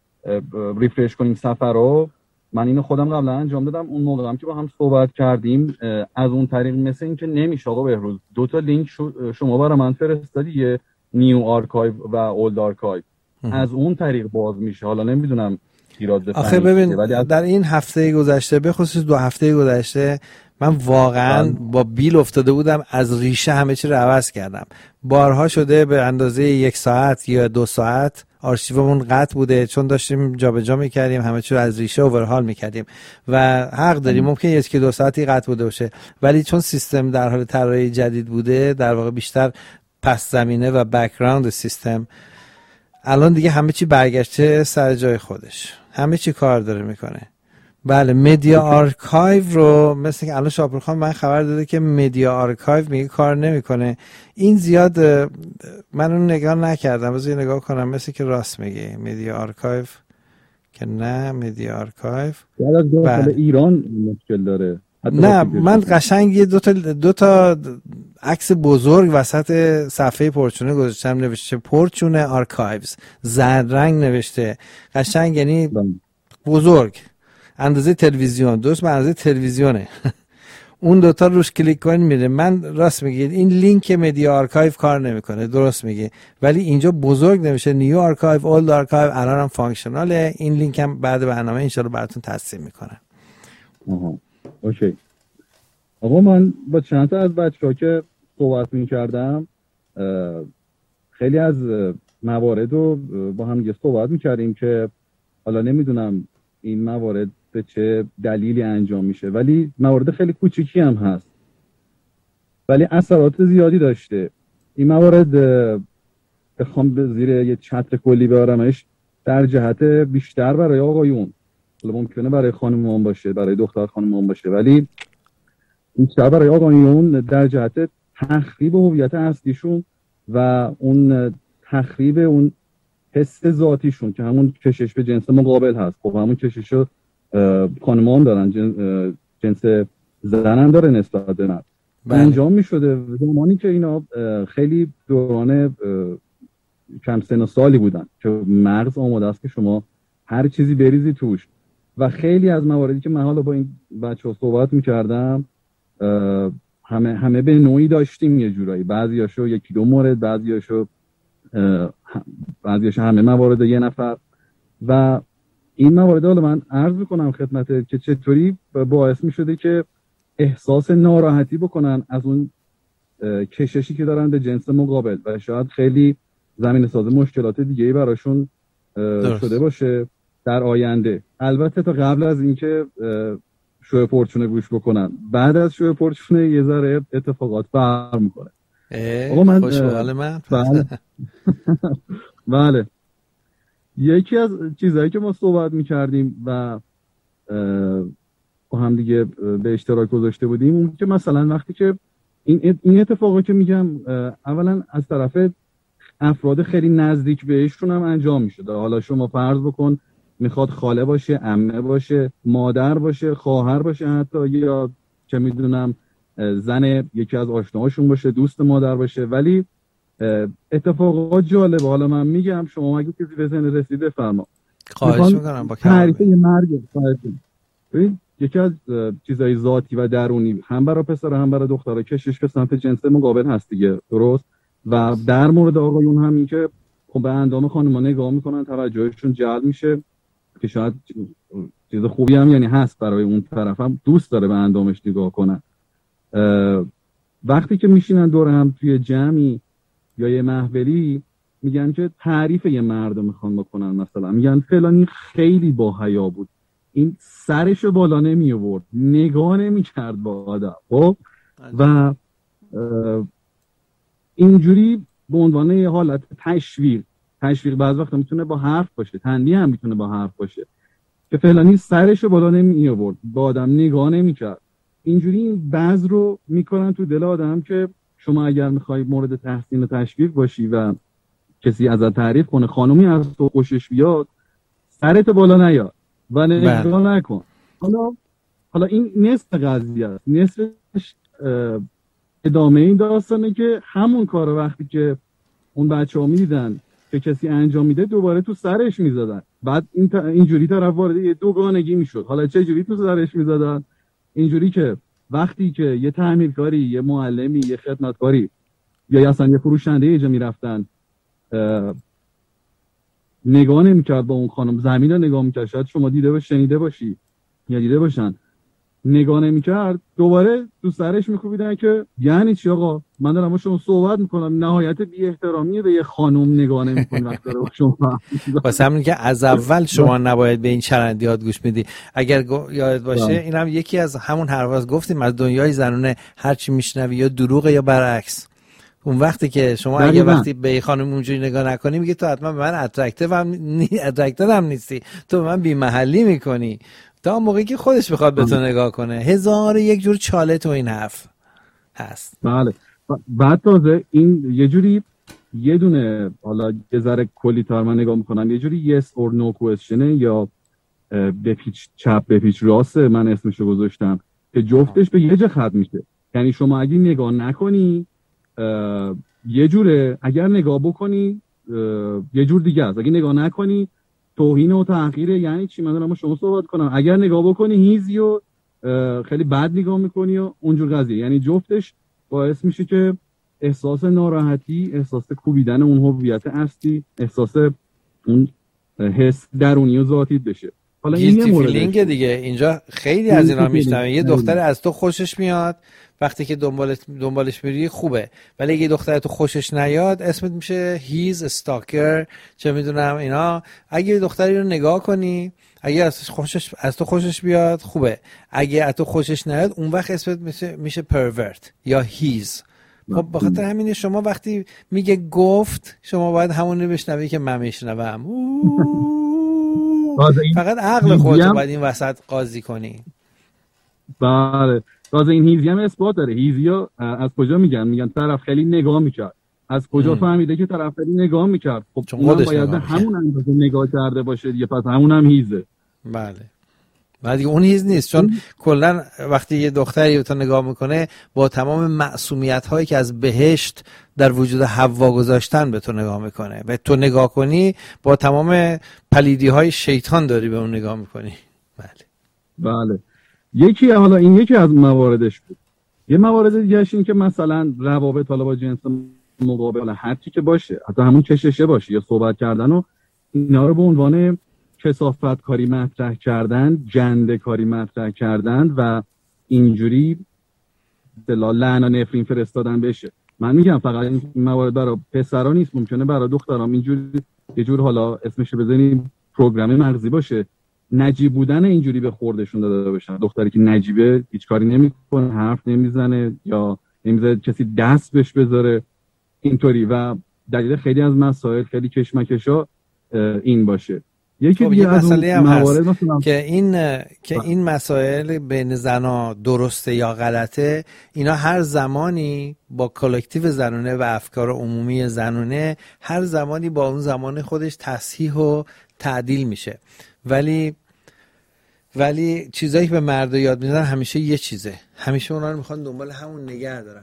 ریفرش کنیم سفر رو، من اینو خودم قبلا انجام دادم. اون موقع هم که با هم صحبت کردیم از اون طریق مثل این که نمیشه. آقا بهروز 2 تا لینک شما برای من فرستادی، یه نیو آرکایو و اولد آرکایو، از اون طریق باز میشه. حالا نمیدونم ایراد آخه ببین در این هفته گذشته، به خصوص 2 هفته گذشته، من واقعا با بیل افتاده بودم، از ریشه همه چی رو عوض کردم. بارها شده به اندازه 1 ساعت یا 2 ساعت آرشیومون قطع بوده، چون داشتیم جابجا می‌کردیم، همه چی رو از ریشه اوورهال می‌کردیم و حق داریم ممکنه 1-2 ساعتی قطع بوده باشه، ولی چون سیستم در حال طراحی جدید بوده، در واقع بیشتر پس زمینه و بک‌گراند سیستم، الان دیگه همه چی برگشته سر جای خودش، همه چی کار داره میکنه. بله مدیا آرکایو رو مثل که الان شاپورخان من خبر داده که مدیا آرکایو میگه کار نمیکنه. این زیاد من اون نگاه نکردم، بذار نگاه کنم، مثل که راست میگه مدیا آرکایو که نه. مدیا آرکایو داخل ایران مشکل داره. نه من قشنگ یه دو تا عکس بزرگ وسط صفحه پرچونه گذاشتم، نوشته پرچونه آرکایوز، زرد رنگ نوشته، قشنگ، یعنی بزرگ، اندازه تلویزیون، درست به اندازه تلویزیونه. اون دوتا روش کلیک کنید میره. من راست میگید این لینک مدیا آرکایو کار نمیکنه، درست میگه، ولی اینجا بزرگ نمیشه نیو آرکایو، اولد آرکایو، الان هم فانکشناله. این لینک هم بعد برنامه انشالله براتون تصمیم میکنم. اوکی. آقا من با چند تا از بچه‌ها که صحبت می‌کردم، خیلی از موارد رو با هم دیگه صحبت می‌کردیم که حالا نمیدونم این موارد به چه دلیلی انجام میشه، ولی موارد خیلی کوچیکی هم هست ولی اثرات زیادی داشته. این موارد بخوام به زیر یه چتر کلی بیارمش، در جهت بیشتر برای آقایون، حالا ممکنه برای خانم‌ها باشه، برای دختر خانم‌ها باشه، ولی بیشتر برای آقایون در جهت تخریب هویت اصلیشون و اون تخریب اون حس ذاتیشون که همون کشش به جنس مقابل هست. خب همون کشش رو خانم‌ها هم دارن، جنس زن هم داره نسبت به مرد. انجام می‌شده زمانی که اینا خیلی دوران کم سن و سالی بودن که مغز آماده است که شما هر چیزی بریزی توش. و خیلی از مواردی که من حالا با این بچه‌ها صحبت می‌کردم همه به نوعی داشتیم یه جورایی، بعضیاشو 1-2 مورد، بعضیاشو همه موارد یه نفر. و این موارد حالا من عرض میکنم خدمت که چطوری باعث میشده که احساس ناراحتی بکنن از اون کششی که دارن به جنس مقابل و شاید خیلی زمین ساز مشکلات دیگه‌ای براشون شده باشه در آینده. البته تا قبل از اینکه شو پرچونه گوش بکنن، بعد از شو پرچونه یه ذره اتفاقات فرق میکنه. خوشحال من. بله. یکی از چیزهایی که ما صحبت میکردیم و با هم دیگه به اشتراک گذاشته بودیم اون که مثلا وقتی که این اتفاقی که میگم اولا از طرف افراد خیلی نزدیک بهشون هم انجام میشه. حالا شما فرض بکن میخواد خاله باشه، عمه باشه، مادر باشه، خواهر باشه، حتی یا چه میدونم زن یکی از آشناهاشون باشه، دوست مادر باشه. ولی اتفاقات جالب، حالا من میگم شما اگه کسی به ذهن رسید بفرما. خواهش میکنم. با تعریف مرگ ببین یکی از چیزای ذاتی و درونی هم برای پسر هم برای دخترها کشش به سمت جنس مقابل هست دیگه، درست؟ و در مورد آقایون هم این که خب به اندام خانم‌ها نگاه میکنن، توجهشون جلب میشه که شاید چیز خوبی هم یعنی هست برای اون طرف، هم دوست داره به اندامش نگاه کنن. وقتی که میشینن دور هم توی جمعی یا یه محفلی میگن که تعریف یه مرد میخوان بکنن، مثلا میگن فلانی خیلی با حیا بود، این سرشو بالا نمی آورد، نگاه نمی کرد با آدم، خب و اینجوری به عنوان یه حالت تشویق بعض وقت میتونه با حرف باشه، تنبیه هم میتونه با حرف باشه که فلانی سرشو بالا نمی آورد، با آدم نگاه نمی کرد. اینجوری این بعض رو میکنن تو دل آدم که شما اگر میخوای مورد تحسین و تشویق باشی و کسی ازت تعریف کنه، خانومی از تو خوشش بیاد، سرت بالا نیار و نگاه نکن. حالا این نصف قضیه است. نصفش ادامه این داستانه که همون کار وقتی که اون بچه‌ها میدیدن که کسی انجام میده دوباره تو سرش میزدن، بعد اینجوری طرف وارد یه دوگانگی میشد. حالا چه جوری تو سرش میزدن؟ اینجوری که وقتی که یه تعمیرکاری، یه معلمی، یه خدمتکاری یا اصلا یه فروشنده یه جا میرفتن نگاه نمیکرد با اون خانم، زمین رو نگاه میکرد، شاید شما دیده باش، شنیده باشی یا دیده باشن، نگاه نمیکرد، دوباره تو سرش میکوبیدن که یعنی چی آقا، من دارم با شما صحبت میکنم، نهایت بی احترامیه به یه خانم نگاه نمیکنی وقت داره با شما. واسه همین که از اول شما نباید به این چرندیات گوش میدی. اگر یادت باشه این هم یکی از همون حرفاست گفتیم از دنیای زنونه هر چی میشنوی یا دروغه یا برعکس. اون وقتی که شما اگه وقتی به خانم اونجوری نگاه نکنی میگه تو حتما به من اترکتیو هم نیستی، تو به من بی محلی میکنی، تا موقعی که خودش بخواد به تو نگاه کنه. هزار یک جور چاله تو این حرف هست. بله. بعد تازه این یه جوری یه دونه، حالا یه ذره کلی تر من نگاه میکنم، یه جوری yes or no question یا بپیچ چپ بپیچ راست، من اسمشو گذاشتم که جفتش به یه جا ختم میشه. یعنی شما اگه نگاه نکنی یه جوره، اگر نگاه بکنی یه جور دیگه است. اگه نگاه نکنی توهین و تحقیره. یعنی چی؟ من دارم شما صحبت کنم، اگر نگاه بکنی هیزی و خیلی بد نگاه میکنی و اونجور قضیه. یعنی جفتش باعث میشه که احساس ناراحتی، احساس کوبیدن اون هویت اصلی، احساس اون حس درونی و ذاتی بشه. حالا این یه مورد دیگه اینجا خیلی از اینا میشنوه. یه دختر از تو خوشش میاد، وقتی که دنبالش میری خوبه، ولی اگه دختر تو خوشش نیاد اسمت میشه هیز استاکر، چه میدونم اینا. اگه دختری رو نگاه کنی، اگه از تو خوشش بیاد خوبه، اگه از تو خوشش نیاد اون وقت اسمت میشه پرورت یا هیز. خب بخاطر همینه شما وقتی میگه گفت شما باید همون رو بشنوی که من میشنوم. فقط عقل خودت باید این وسط قاضی کنی. بله. تازه این هیزی هم اثبات داره. هیزیا از کجا میگن طرف خیلی نگاه میکرد. از کجا فهمیده که طرف خیلی نگاه میکرد؟ خب اون باید همون اندازه نگاه کرده باشه دیگه، پس همون هم هیزه. بله. بعد دیگه اون هیز نیست، چون کلا وقتی یه دختری به تو نگاه میکنه با تمام معصومیت هایی که از بهشت در وجود حوا گذاشتن به تو نگاه میکنه. و تو نگاه کنی با تمام پلیدی های شیطان داری به اون نگاه میکنی. بله. حالا این یکی از مواردش بود. یه موارد دیگه این که مثلا روابط حالا با جنس مقابل، هر چی که باشه، حتی همون کششه باشه یا صحبت کردن و اینا رو به عنوان کثافت کاری مطرح کردن، جنده کاری مطرح کردن و اینجوری لعن و نفرین فرستادن بشه. من میگم فقط این موارد برای پسرا نیست، ممکنه برای دخترام اینجوری یه جور حالا اسمش بزنیم پروگرام مغزی باشه، نجیب بودن اینجوری به خوردشون داده باشن. دختری که نجیبه هیچ کاری نمیکنه، حرف نمیزنه یا نمیذاره کسی دست بهش بذاره اینطوری، و دلیل خیلی از مسائل، خیلی کشمکشا این باشه. یکی دیگه از موارد مثلا که این مسائل بین زنا درسته یا غلطه، اینا هر زمانی با کلکتیو زنونه و افکار عمومی زنونه هر زمانی با اون زمان خودش تصحیح و تعدیل میشه. ولی چیزایی که به مرد یاد میدن همیشه یه چیزه، همیشه اونا رو میخوان دنبال همون نگه دارن.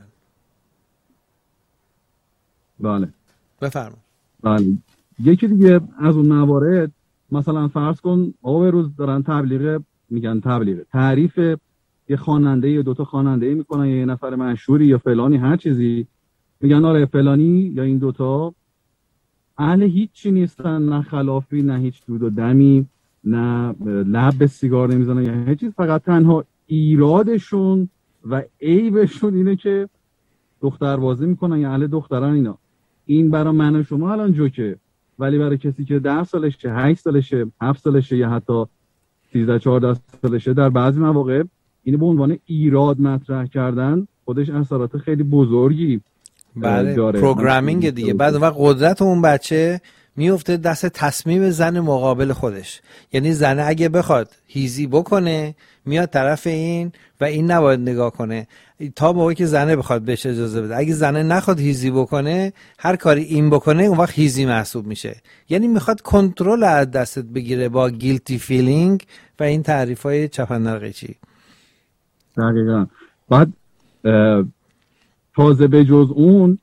بله بفرمایید. بله یکی دیگه از اون موارد، مثلا فرض کن آقا به روز دارن تبلیغ تعریف یه خواننده یا دوتا خواننده میکنن، یا یه نفر مشهوری یا فلانی هر چیزی، میگن آره فلانی یا این دوتا اهل هیچی نیستن، نه خلافی نه هیچ دود و دمی، نه لب به سیگار نمیزنن یا هیچ چیز، فقط تنها ایرادشون و عیبشون اینه که دختربازی میکنن یا اهل دختران اینا. این برای من و شما الان جوکه، ولی برای کسی که 10 سالشه 8 سالشه 7 سالشه یا حتی 13-14 سالشه در بعضی مواقع اینو به عنوان ایراد مطرح کردن خودش اثرات خیلی بزرگی داره. پروگرامینگ دیگه. بعد وقت قدرت اون بچه میفته دست تصمیم زن مقابل خودش. یعنی زنه اگه بخواد هیزی بکنه میاد طرف این و این نباید نگاه کنه تا موقعی که زنه بخواد بهش اجازه بده. اگه زنه نخواد هیزی بکنه، هر کاری این بکنه، اون وقت هیزی محسوب میشه. یعنی میخواد کنترل از دستت بگیره با گیلتی فیلینگ و این تعریفای چپندرقیچی. دقیقا. بعد تازه به جز اون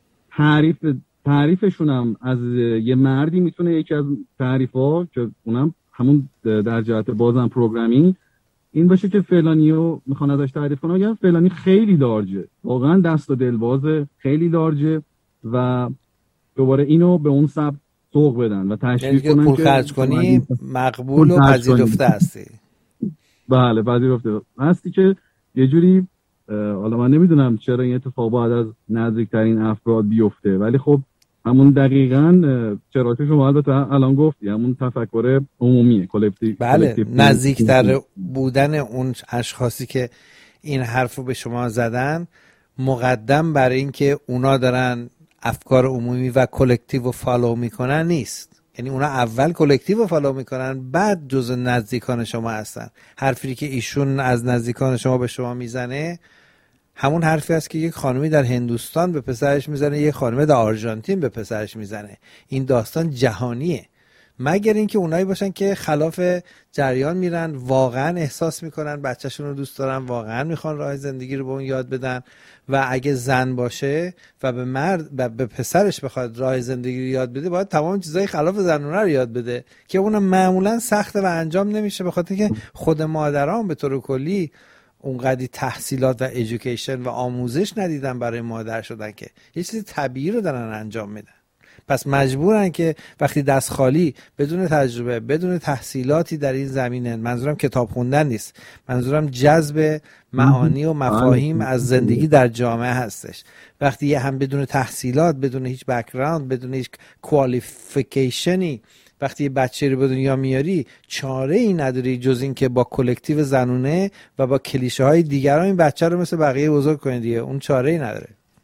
تعریفشون هم از یه مردی میتونه یکی از تعریفا که اونم همون در جهت بازم پروگرامینگ این باشه که فلانیو میخوان ازش تعریف کنن، یا فلانی خیلی لارجه، واقعا دست و دلبازه، خیلی لارجه، و دوباره اینو به اون سبب سوق بدن و تشویق کنن پول خرج کنی مقبول و پذیرفته هستی. بله پذیرفته هستی که یه جوری، حالا من نمیدونم چرا این اتفاق باید از نزدیکترین افراد بیفته، ولی خب همون دقیقاً چرا که شما البته الان گفتی همون تفکر عمومیه، کلکتیو. بله، نزدیکتر بودن اون اشخاصی که این حرفو به شما زدن مقدم برای این که اونا دارن افکار عمومی و کلکتیو رو فالو میکنن نیست. یعنی اونا اول کلکتیو رو فالو میکنن، بعد جزء نزدیکان شما هستن. حرفی که ایشون از نزدیکان شما به شما میزنه همون حرفی است که یک خانمی در هندوستان به پسرش میزنه، یک خانمی در آرژانتین به پسرش میزنه. این داستان جهانیه، مگر اینکه اونایی باشن که خلاف جریان میرن، واقعا احساس میکنن بچه‌شون رو دوست دارن، واقعا میخوان راه زندگی رو به اون یاد بدن. و اگه زن باشه و به مرد به پسرش بخواد راه زندگی رو یاد بده، باید تمام چیزای خلاف زنونه رو یاد بده که اونم معمولا سخته و انجام نمیشه، به خاطر که خود مادران به طور کلی اونقدی تحصیلات و ایژوکیشن و آموزش ندیدن برای مادر شدن که یه چیز طبیعی رو دارن انجام میدن. پس مجبورن که وقتی دست خالی، بدون تجربه، بدون تحصیلاتی در این زمینه، منظورم کتاب خوندن نیست، منظورم جذب معانی و مفاهیم از زندگی در جامعه هستش. وقتی یه هم بدون تحصیلات، بدون هیچ بک‌گراند، بدون هیچ کوالیفیکیشنی وقتی یه بچه رو به دنیا میاری، چاره ای نداری جز این که با کلکتیو زنونه و با کلیشه های دیگران این بچه رو مثل بقیه بزرگ کنید دیگه. اون چاره ای نداره.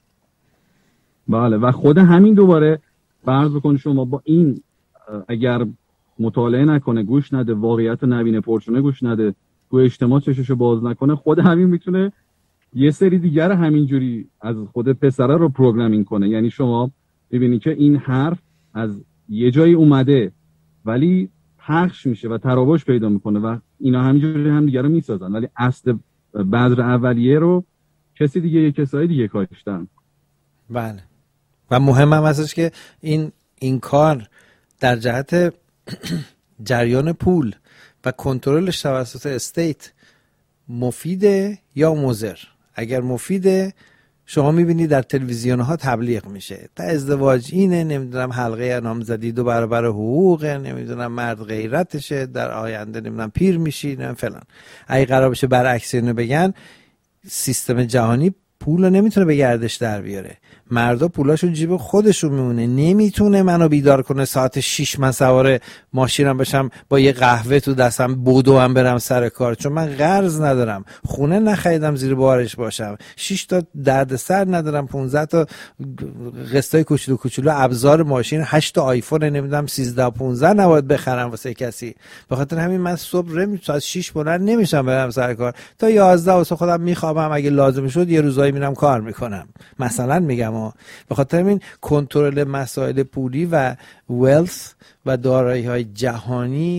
بله، و خود همین دوباره فرض بکن شما با این اگر مطالعه نکنه، گوش نده، واقعیت نبینه، پرچونه گوش نده، تو اجتماع چششو باز نکنه، خود همین میتونه یه سری دیگر همینجوری از خود پسره رو پروگرامینگ کنه. یعنی شما ببینید که این حرف از یه جایی اومده ولی پخش میشه و تراوش پیدا میکنه و اینا همینجوری هم دیگه رو میسازن، ولی اصل بذر اولیه رو کسی دیگه، یه کسای دیگه کاشتن. بله، و مهم هم هستش که این کار در جهت جریان پول و کنترلش توسط استیت مفیده یا مضر. اگر مفیده، شما میبینید در تلویزیون ها تبلیغ میشه تا ازدواج اینه، نمیدونم حلقه نامزدی 2 برابر حقوقه، نمیدونم مرد غیرتشه، در آینده نمیدونم پیر میشی، نمیدونم فلان. اگه قرار بشه برعکس اینو بگن، سیستم جهانی پول نمیتونه به گردش در بیاره. مردا پولاشو جیب خودشون میمونه. نمیتونه منو بیدار کنه ساعت 6 من سوار ماشینم بشم با یه قهوه تو دستم بدوم برم سر کار، چون من قرض ندارم، خونه نخریدم زیر بارش باشم، 6 تا دردسر ندارم، 15 تا قسطای کوچولو کوچولو ابزار ماشین، 8 تا آیفون نمیدونم 13 15 نباید بخرم واسه کسی. به خاطر همین من صبح ساعت 6 بلند نمیشم برم سر کار، تا 11 واسه خودم میخوابم، اگه لازم شد یه روزایی میرم کار میکنم. مثلا میگم به خاطر این کنترل مسائل پولی و ویلث و دارایی‌های جهانی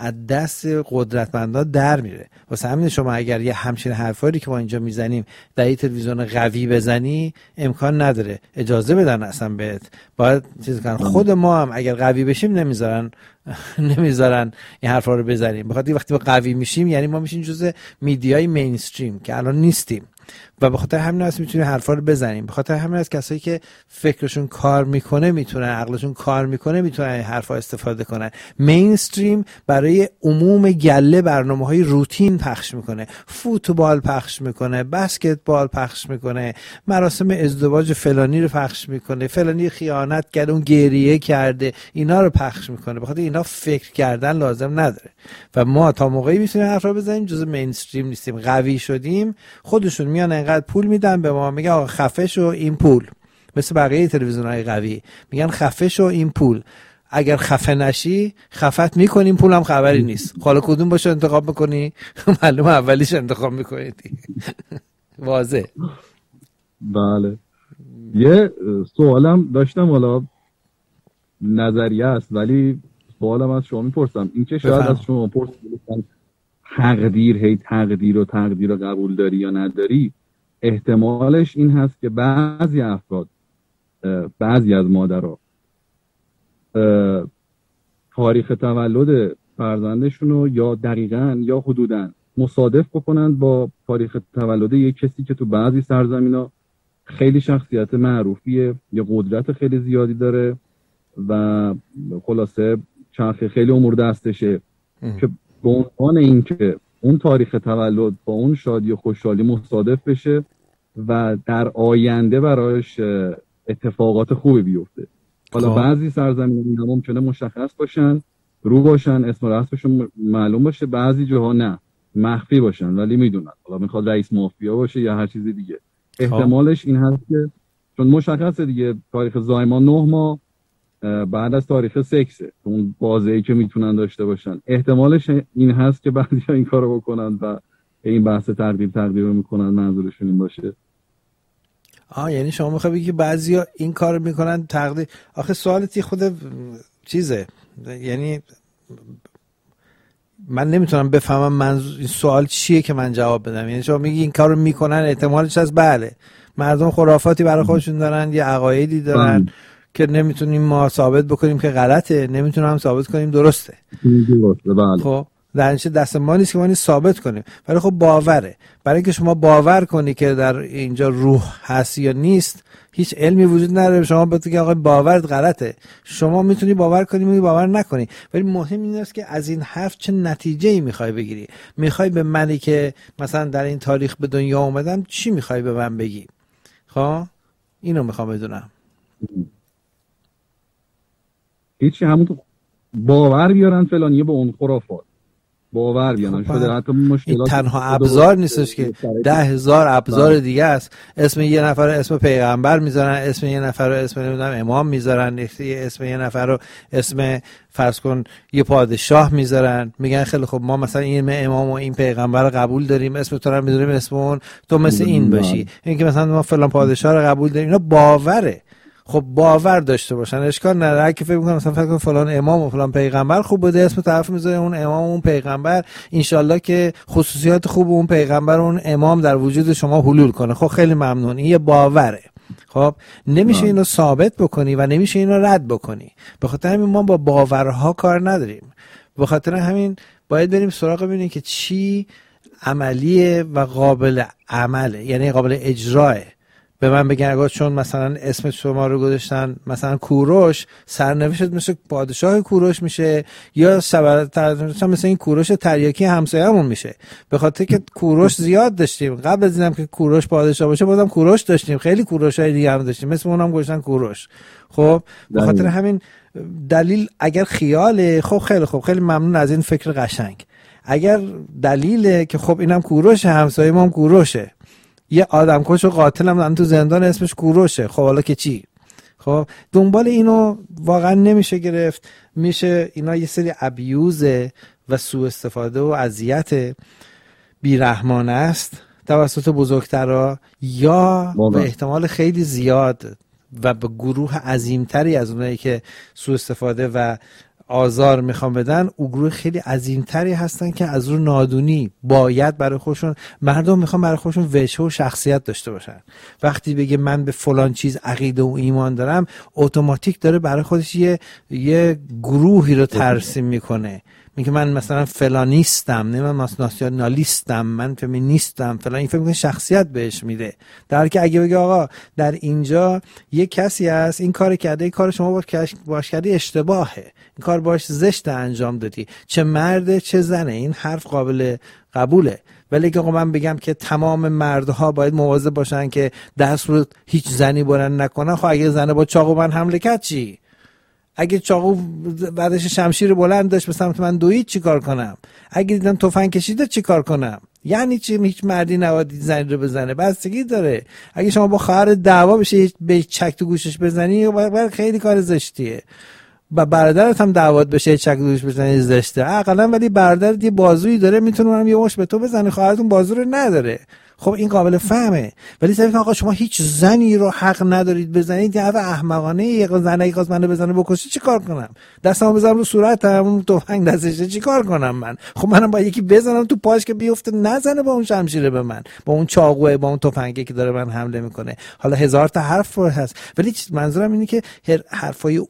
از دست قدرتمندان در میره. واسه همین شما اگر یه همچین حرفایی که ما اینجا میزنیم در یه تلویزیون قوی بزنی امکان نداره اجازه بدن اصلا بهت، باید چیز کنن. خود ما هم اگر قوی بشیم نمیذارن این حرفا رو بزنیم. بخاطر وقتی ما قوی میشیم یعنی ما میشیم جزء میدیای مینستریم که الان نیستیم و به خاطر همین هست میتونیم حرفا رو بزنیم. به خاطر همین هست کسایی که فکرشون کار میکنه میتونن، عقلشون کار میکنه میتونن این حرفا استفاده کنن. مینستریم برای عموم گله برنامه‌های روتین پخش میکنه، فوتبال پخش میکنه، بسکتبال پخش میکنه، مراسم ازدواج فلانی رو پخش میکنه، فلانی خیانت کرده اون گریه کرده، اینا رو پخش میکنه. به خاطر اینا فکر کردن لازم نداره و ما تا موقعی میتونیم حرفا بزنیم جزء مینستریم نیستیم. قوی شدیم خودشون میان انقدر پول میدن به ما، میگن آقا خفه شو این پول، مثل بقیه تلویزیون‌های قوی میگن خفه شو این پول، اگر خفه نشی خفت میکنیم پولم خبری نیست. حالا کدوم باشه انتخاب میکنی؟ معلومه اولیش انتخاب میکنی. واضح. بله. یه سوالم داشتم، حالا نظریه است ولی سوالم از شما میپرسم، این که شاید از شما پرسیدم تقدیر رو قبول داری یا نداری، احتمالش این هست که بعضی افراد، بعضی از مادرها تاریخ تولد فرزندشون رو یا دقیقاً یا حدوداً مصادف بکنن با تاریخ تولد یک کسی که تو بعضی سرزمینا خیلی شخصیت معروفیه یا قدرت خیلی زیادی داره و خلاصه چرخه خیلی امور دستشه، که به عنوان این که اون تاریخ تولد با اون شادی و خوشحالی مصادف بشه و در آینده برایش اتفاقات خوبی بیفته. حالا بعضی سرزمین ها ممکنه مشخص باشن، رو باشن، اسم و رسمشون معلوم باشه، بعضی جاها نه، مخفی باشن ولی میدونن، حالا میخواد رئیس مافیا باشه یا هر چیز دیگه. احتمالش این هست که چون مشخصه دیگه تاریخ زایمان 9 ماه بعد از تاریخ سکسه، اون بازه‌ای که میتونن داشته باشن، احتمالش این هست که بعضیا این کارو بکنن و این بحث تقدیر رو میکنن، منظورشون این باشه. یعنی شما میخوای بگی بعضیا این کارو میکنن تقدیر؟ آخه سوالتی خود چیزه، یعنی من نمیتونم بفهمم منظور این سوال چیه که من جواب بدم. یعنی شما میگی این کارو میکنن، احتمالش هست بله، مردم خرافاتی برای خودشون دارن، یه عقایدی دارن که نمیتونیم ما ثابت بکنیم که غلطه، نمیتونیم هم ثابت کنیم درسته. خب در نتیجه دست ما نیست که ما اینو ثابت کنیم، ولی خب باوره. برای اینکه شما باور کنی که در اینجا روح هست یا نیست، هیچ علمی وجود نداره شما بگید آقا باورت غلطه. شما میتونی باور کنی، میتونی باور نکنی، ولی مهم این است که از این حرف چه نتیجه‌ای میخوای بگیری. میخوای به منی که مثلا در این تاریخ به دنیا اومدم چی میخوای به من بگی؟ خب اینو میخوام بدونم. هیچی، همون باور بیارن فلانیه به اون خرافات باور بیارن. شده حتی این تنها ابزار نیستش که 10,000 ابزار دیگه است. اسم یه نفر رو اسم پیغمبر میذارن، اسم یه نفر رو اسم نمیدونم امام میذارن، اسم یه نفر رو اسم فرض کن یه پادشاه میذارن، میگن خیلی خب ما مثلا این امام و این پیغمبر رو قبول داریم، اسم تو رو میذاریم، اسم اون تو مثل این باشی، اینکه مثلا ما فلان پادشاه رو قبول داریم. اینا باوره. خب باور داشته باشن، اشکال نداره که فکر می‌کنن مثلا فکر کن فلان امام و فلان پیغمبر خوب بوده، اسم طرف میذاره اون امام و اون پیغمبر، انشالله که خصوصیات خوب اون پیغمبر و اون امام در وجود شما حلول کنه. خب خیلی ممنون، این یه باوره. خب نمیشه اینو ثابت بکنی و نمیشه اینو رد بکنی. به خاطر همین ما با باورها کار نداریم. به خاطر همین باید بریم سراغ ببینیم که چی عملیه و قابل عمله، یعنی قابل اجراه. به من بگن اگه چون مثلا اسم شما رو گذاشتن مثلا کوروش، سرنوشت مثل پادشاه کوروش میشه، یا مثلا این کوروش تریاکی همسایه‌مون میشه. به خاطر که کوروش زیاد داشتیم قبل از اینم که کوروش پادشاه باشه، بازم کوروش داشتیم، خیلی کوروشای دیگه هم داشتیم، مثل اونم گذاشتن کوروش. خب به خاطر همین دلیل اگر خیاله، خب خیلی خوب، خیلی ممنون از این فکر قشنگ. اگر دلیله که خب اینم کوروش، همسایه ما هم کوروشه، یه آدمکش و قاتل هم تو زندان اسمش کوروشه، خب حالا که چی؟ خب دنبال اینو واقعا نمیشه گرفت. میشه اینا یه سری ابیوزه و سوء استفاده و اذیت بیرحمانه است توسط بزرگترها، یا به احتمال خیلی زیاد و به گروه عظیمتری از اونایی که سوء استفاده و آزار میخوان بدن، او گروه خیلی عظیمتری هستن که از رو نادونی باید برای خودشون، مردم میخوان برای خودشون وجه و شخصیت داشته باشن. وقتی بگه من به فلان چیز عقیده و ایمان دارم، اتوماتیک داره برای خودش یه گروهی رو ترسیم میکنه. میگه من مثلا فلانیستم، نه من ناسیونالیستم، من فمینیستم فلان. این فکر شخصیت بهش میده. در حالی که اگه بگه آقا در اینجا یه کسی هست این کار کرده، این کار شما باش کردی اشتباهه، این کار باش زشت انجام دادی، چه مرده چه زنه، این حرف قابل قبوله. ولی اگه آقا من بگم که تمام مردها باید مواظب باشن که دست رو هیچ زنی بلند نکنن، خب اگه زنه با چاقو من حمله کرد چی؟ اگه چاقو بعدش شمشیر بلند داشت به سمت من دوید چی کار کنم؟ اگه دیدم تفنگ کشیده چی کار کنم؟ یعنی چی هیچ مردی نباید زنی رو بزنه؟ بستگی داره. اگه شما با خواهر دعوا بشه به چک تو گوشش بزنی خیلی کار زشتیه. با برادرت هم دعوت بشه چک تو گوشش بزنی زشته اقلا، ولی برادرت یه بازویی داره میتونه اونم یه مش به تو بزنه، خواهرتون بازو رو نداره. خب این قابل فهمه. ولی صرف آقا شما هیچ زنی رو حق ندارید بزنید، یه احمقانه. یه زن اگه خواست منو بزنه بکشه چیکار کنم؟ دستمو بزنم رو صورتم، اون تفنگ دستشه چیکار کنم من؟ خب منم با یکی بزنم تو پاش که بیفته نزنه با اون شمشیره به من، با اون چاقوه، با اون تفنگی که داره من حمله میکنه. حالا هزار تا حرف هست، ولی منظورم اینه که حرفای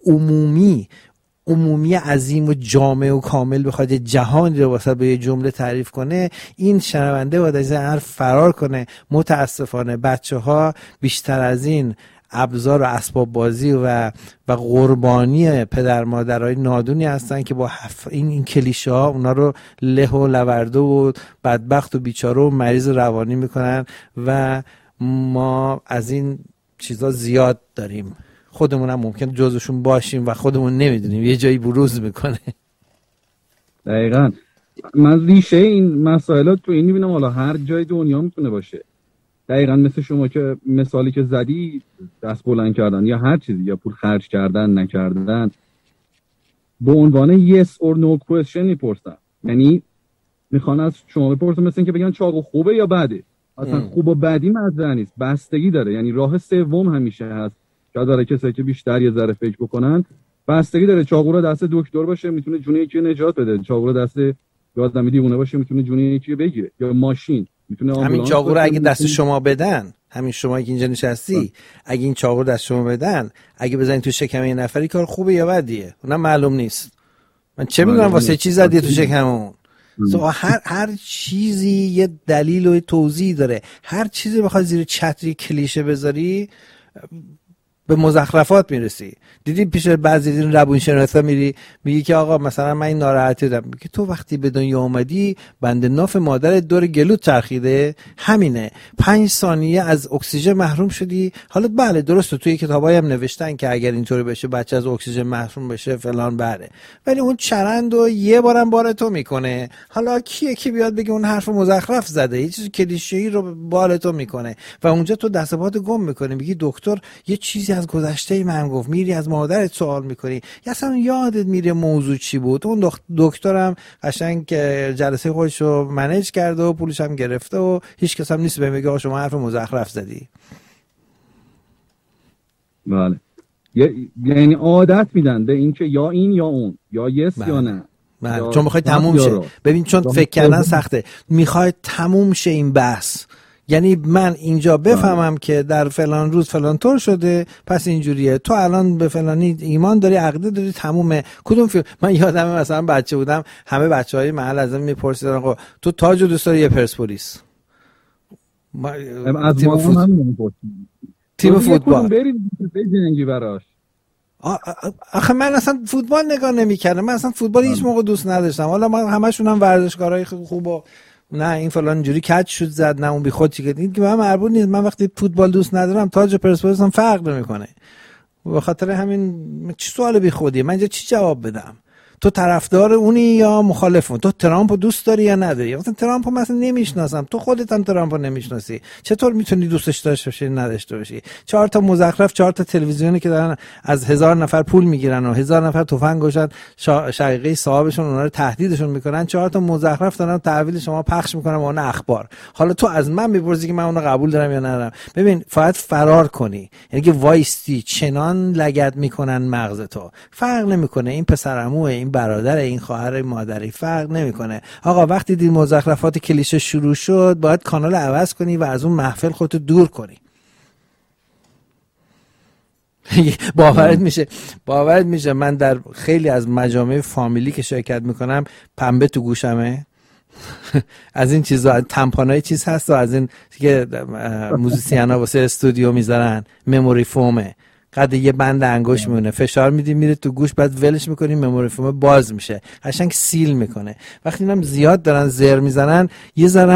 عمومی عظیم و جامع و کامل بخواد جهانی رو واسه به یه جمله تعریف کنه، این شنونده باید از این حرف فرار کنه. متاسفانه بچه‌ها بیشتر از این ابزار و اسباب بازی و قربانی پدر مادرای نادونی هستن که با این کلیشه ها اونا رو له و لورده و بدبخت و بیچاره و مریض روانی میکنن و ما از این چیزا زیاد داریم. خودمون هم ممکنه جزوشون باشیم و خودمون نمیدونیم، یه جایی بروز میکنه. دقیقاً. من ریشه این مسائل تو این میبینم، حالا هر جای دنیا میتونه باشه. دقیقاً مثل شما که مثالی که زدی، دست بلند کردن یا هر چیزی، یا پول خرج کردن نکردن، به عنوان yes or no question میپرسن. یعنی میخوان از شما بپرسن مثل این که بگن چاقو خوبه یا بده. اصلا خوب و بدی مطرح نیست، بستگی داره. یعنی راه سوم همیشه هست که داره کسایی که بیشتر یه ذره فکر بکنن، بستگی داره. چاقو رو دست دکتر باشه میتونه جون یکی نجات بده، چاقو رو دست آدمی دیوونه باشه میتونه جون یکی بگیره، یا ماشین میتونه آمبولانس. همین چاقو رو اگه دست شما بدن، همین شما که اینجا نشستی، اگه این چاقو رو دست شما بدن، اگه بزنید تو شکم یه نفری، کار خوبه یا بدیه اونم معلوم نیست. من چه میدونم واسه چی زدی تو شکمون؟ هر چیزی یه دلیل و توضیح داره. هر چیزی بخواد زیر چتری کلیشه بذاری به مزخرفات میرسی. دیدی پیش بعضی این روانشناسا میگی که آقا مثلا من این ناراحتی دارم، میگه تو وقتی به دنیا اومدی بند ناف مادرت دور گلوت چرخیده، همینه، 5 ثانیه از اکسیژن محروم شدی. حالا بله درسته توی کتابایی هم نوشتن که اگر اینطوری بشه بچه از اکسیژن محروم بشه فلان، بله، ولی اون چرندو یه بارم بار تو میکنه. حالا کیه که بیاد بگه اون حرف مزخرف زده، یه چیز کلیشه‌ای رو بال تو میکنه و اونجا تو دست پات گم میکنی. میگی دکتر یه چیزی از گذشته من گفت، میری از مادرت سوال میکنی، یا اصلا یادت میره موضوع چی بود. اون دکترم قشنگ جلسه خودش رو منیج کرده و پولش هم گرفته و هیچ کس هم نیست بهم بگه شما حرف مزخرف زدی. بله، یعنی عادت میدن به این که یا این یا اون، یا یس یا نه. چون میخوای تموم شه. ببین چون فکر کردن سخته، میخوای تموم شه این بحث. یعنی من اینجا بفهمم که در فلان روز فلان طور شده، پس اینجوریه، تو الان به فلانی ایمان داری، عقیده داری، تمومه. کدوم فیلم؟ من یادمه مثلا بچه بودم همه بچهای محل ازم میپرسیدن آقا تو تاج دوست داری یا پرسپولیس؟ تیم فوتبال برید جنگی براش. آخه من اصلا فوتبال نگاه نمی‌کردم، من اصلا فوتبال هیچ موقع دوست نداشتم. حالا من همشون هم ورزشکارای خوب و نه این فلان اینجوری کج شد زد، نه اون بی خود چیکه، این که من مربوط نیست. من وقتی فوتبال دوست ندارم تاج پرسپولیس هم فرق نمیکنه. به خاطر همین چی سوال بی خودیه؟ من اینجا چی جواب بدم؟ تو طرفدار اونی یا مخالف اون؟ تو ترامپو دوست داری یا نداری؟ مثلا ترامپو مثلا نمیشناسم، تو خودت هم ترامپو نمیشناسی، چطور میتونی دوستش داشته باشی نداشته باشی؟ 4 تا مزخرف، 4 تا تلویزیونی که دارن از 1000 نفر پول میگیرن و 1000 نفر تفنگ گوشن شقیقه صاحبشون اونا رو تهدیدشون میکنن، 4 تا مزخرف دارن تحویل شما پخش میکنن اون اخبار. حالا تو از من میپرسی که من اونو قبول دارم یا ندارم؟ ببین باید فرار کنی، یعنی که وایستی چنان لگد میکنن مغز تو، فرق نمیکنه این پسرعموه، این این برادر، این خواهر، این مادری فرق نمیکنه. آقا وقتی دید مزخرفات کلیشه شروع شد باید کانال عوض کنی و از اون محفل خودتو دور کنی. باورت میشه من در خیلی از مجامع فامیلی که شرکت میکنم پنبه تو گوشمه از این چیزا، تمپانای چیز هست و از این که موزیسینا واسه استودیو میذارن، مموری فومه، قد یه بند انگشت میونه، فشار میدی میره تو گوش، بعد ولش میکنی مموری فوم باز میشه، قشنگ سیل میکنه. وقتی اینم زیاد دارن زر میزنن یه ذره